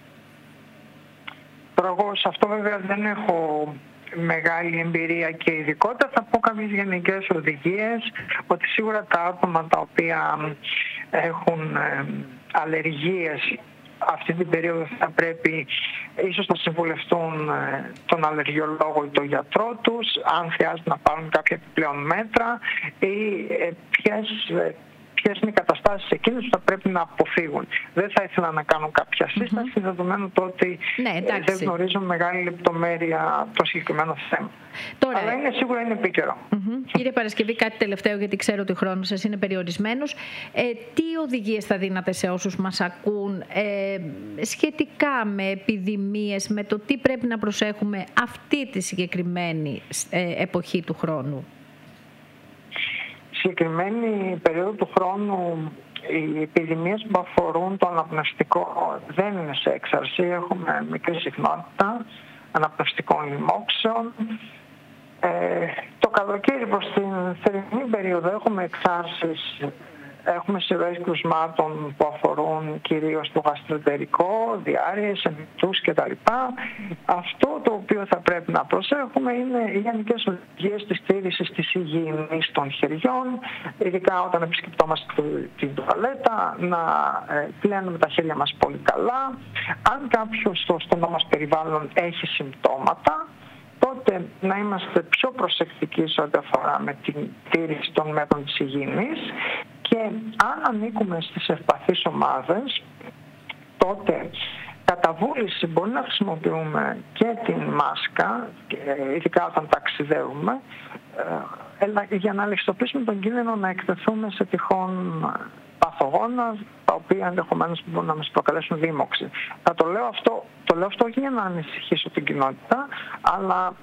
[SPEAKER 22] Εγώ σε αυτό βέβαια δεν έχω μεγάλη εμπειρία και ειδικότητα. Θα πω κάποιες γενικές οδηγίες, ότι σίγουρα τα άτομα τα οποία έχουν αλλεργίες αυτή την περίοδο θα πρέπει ίσως να συμβουλευτούν τον αλλεργιολόγο ή τον γιατρό τους, αν χρειάζεται να πάρουν κάποια επιπλέον μέτρα ή ποιες ποιες είναι οι καταστάσεις εκείνες που θα πρέπει να αποφύγουν. Δεν θα ήθελα να κάνω κάποια σύσταση, mm-hmm. δεδομένου το ότι
[SPEAKER 1] ναι,
[SPEAKER 22] ε, δεν γνωρίζω μεγάλη λεπτομέρεια το συγκεκριμένο θέμα.
[SPEAKER 1] Τώρα,
[SPEAKER 22] αλλά είναι σίγουρα είναι επίκαιρο.
[SPEAKER 1] Mm-hmm. Κύριε Παρασκευή, κάτι τελευταίο, γιατί ξέρω ότι ο χρόνος σας είναι περιορισμένος. Ε, τι οδηγίες θα δίνατε σε όσους μας ακούν ε, σχετικά με επιδημίες, με το τι πρέπει να προσέχουμε αυτή τη συγκεκριμένη ε, εποχή του χρόνου?
[SPEAKER 22] Συγκεκριμένη περίοδο του χρόνου, οι επιδημίες που αφορούν το αναπνευστικό δεν είναι σε έξαρση. Έχουμε μικρή συχνότητα αναπνευστικών λοιμόξεων. Ε, το καλοκαίρι προς την θερινή περίοδο έχουμε εξάρσεις, έχουμε σειρές κρουσμάτων που αφορούν κυρίως το γαστροεντερικό, διάρρειες, εμιτούς κτλ. Αυτό το οποίο θα πρέπει να προσέχουμε είναι οι γενικές οδηγίες της τήρησης της υγιεινής των χεριών, ειδικά όταν επισκεπτόμαστε την τουαλέτα, να πλένουμε τα χέρια μας πολύ καλά. Αν κάποιος στο στενό μας περιβάλλον έχει συμπτώματα, τότε να είμαστε πιο προσεκτικοί σε ό,τι αφορά με την τήρηση των μέτρων της υγιεινής, και αν ανήκουμε στις ευπαθείς ομάδες, τότε κατά βούληση μπορεί να χρησιμοποιούμε και την μάσκα, ειδικά όταν ταξιδεύουμε, για να ελεγχιστοποιήσουμε τον κίνδυνο να εκτεθούμε σε τυχόν παθογόνα, τα οποία ενδεχομένως μπορούν να μας προκαλέσουν δίμοξη. Θα το λέω αυτό, το λέω αυτό όχι για να ανησυχήσω την κοινότητα, αλλά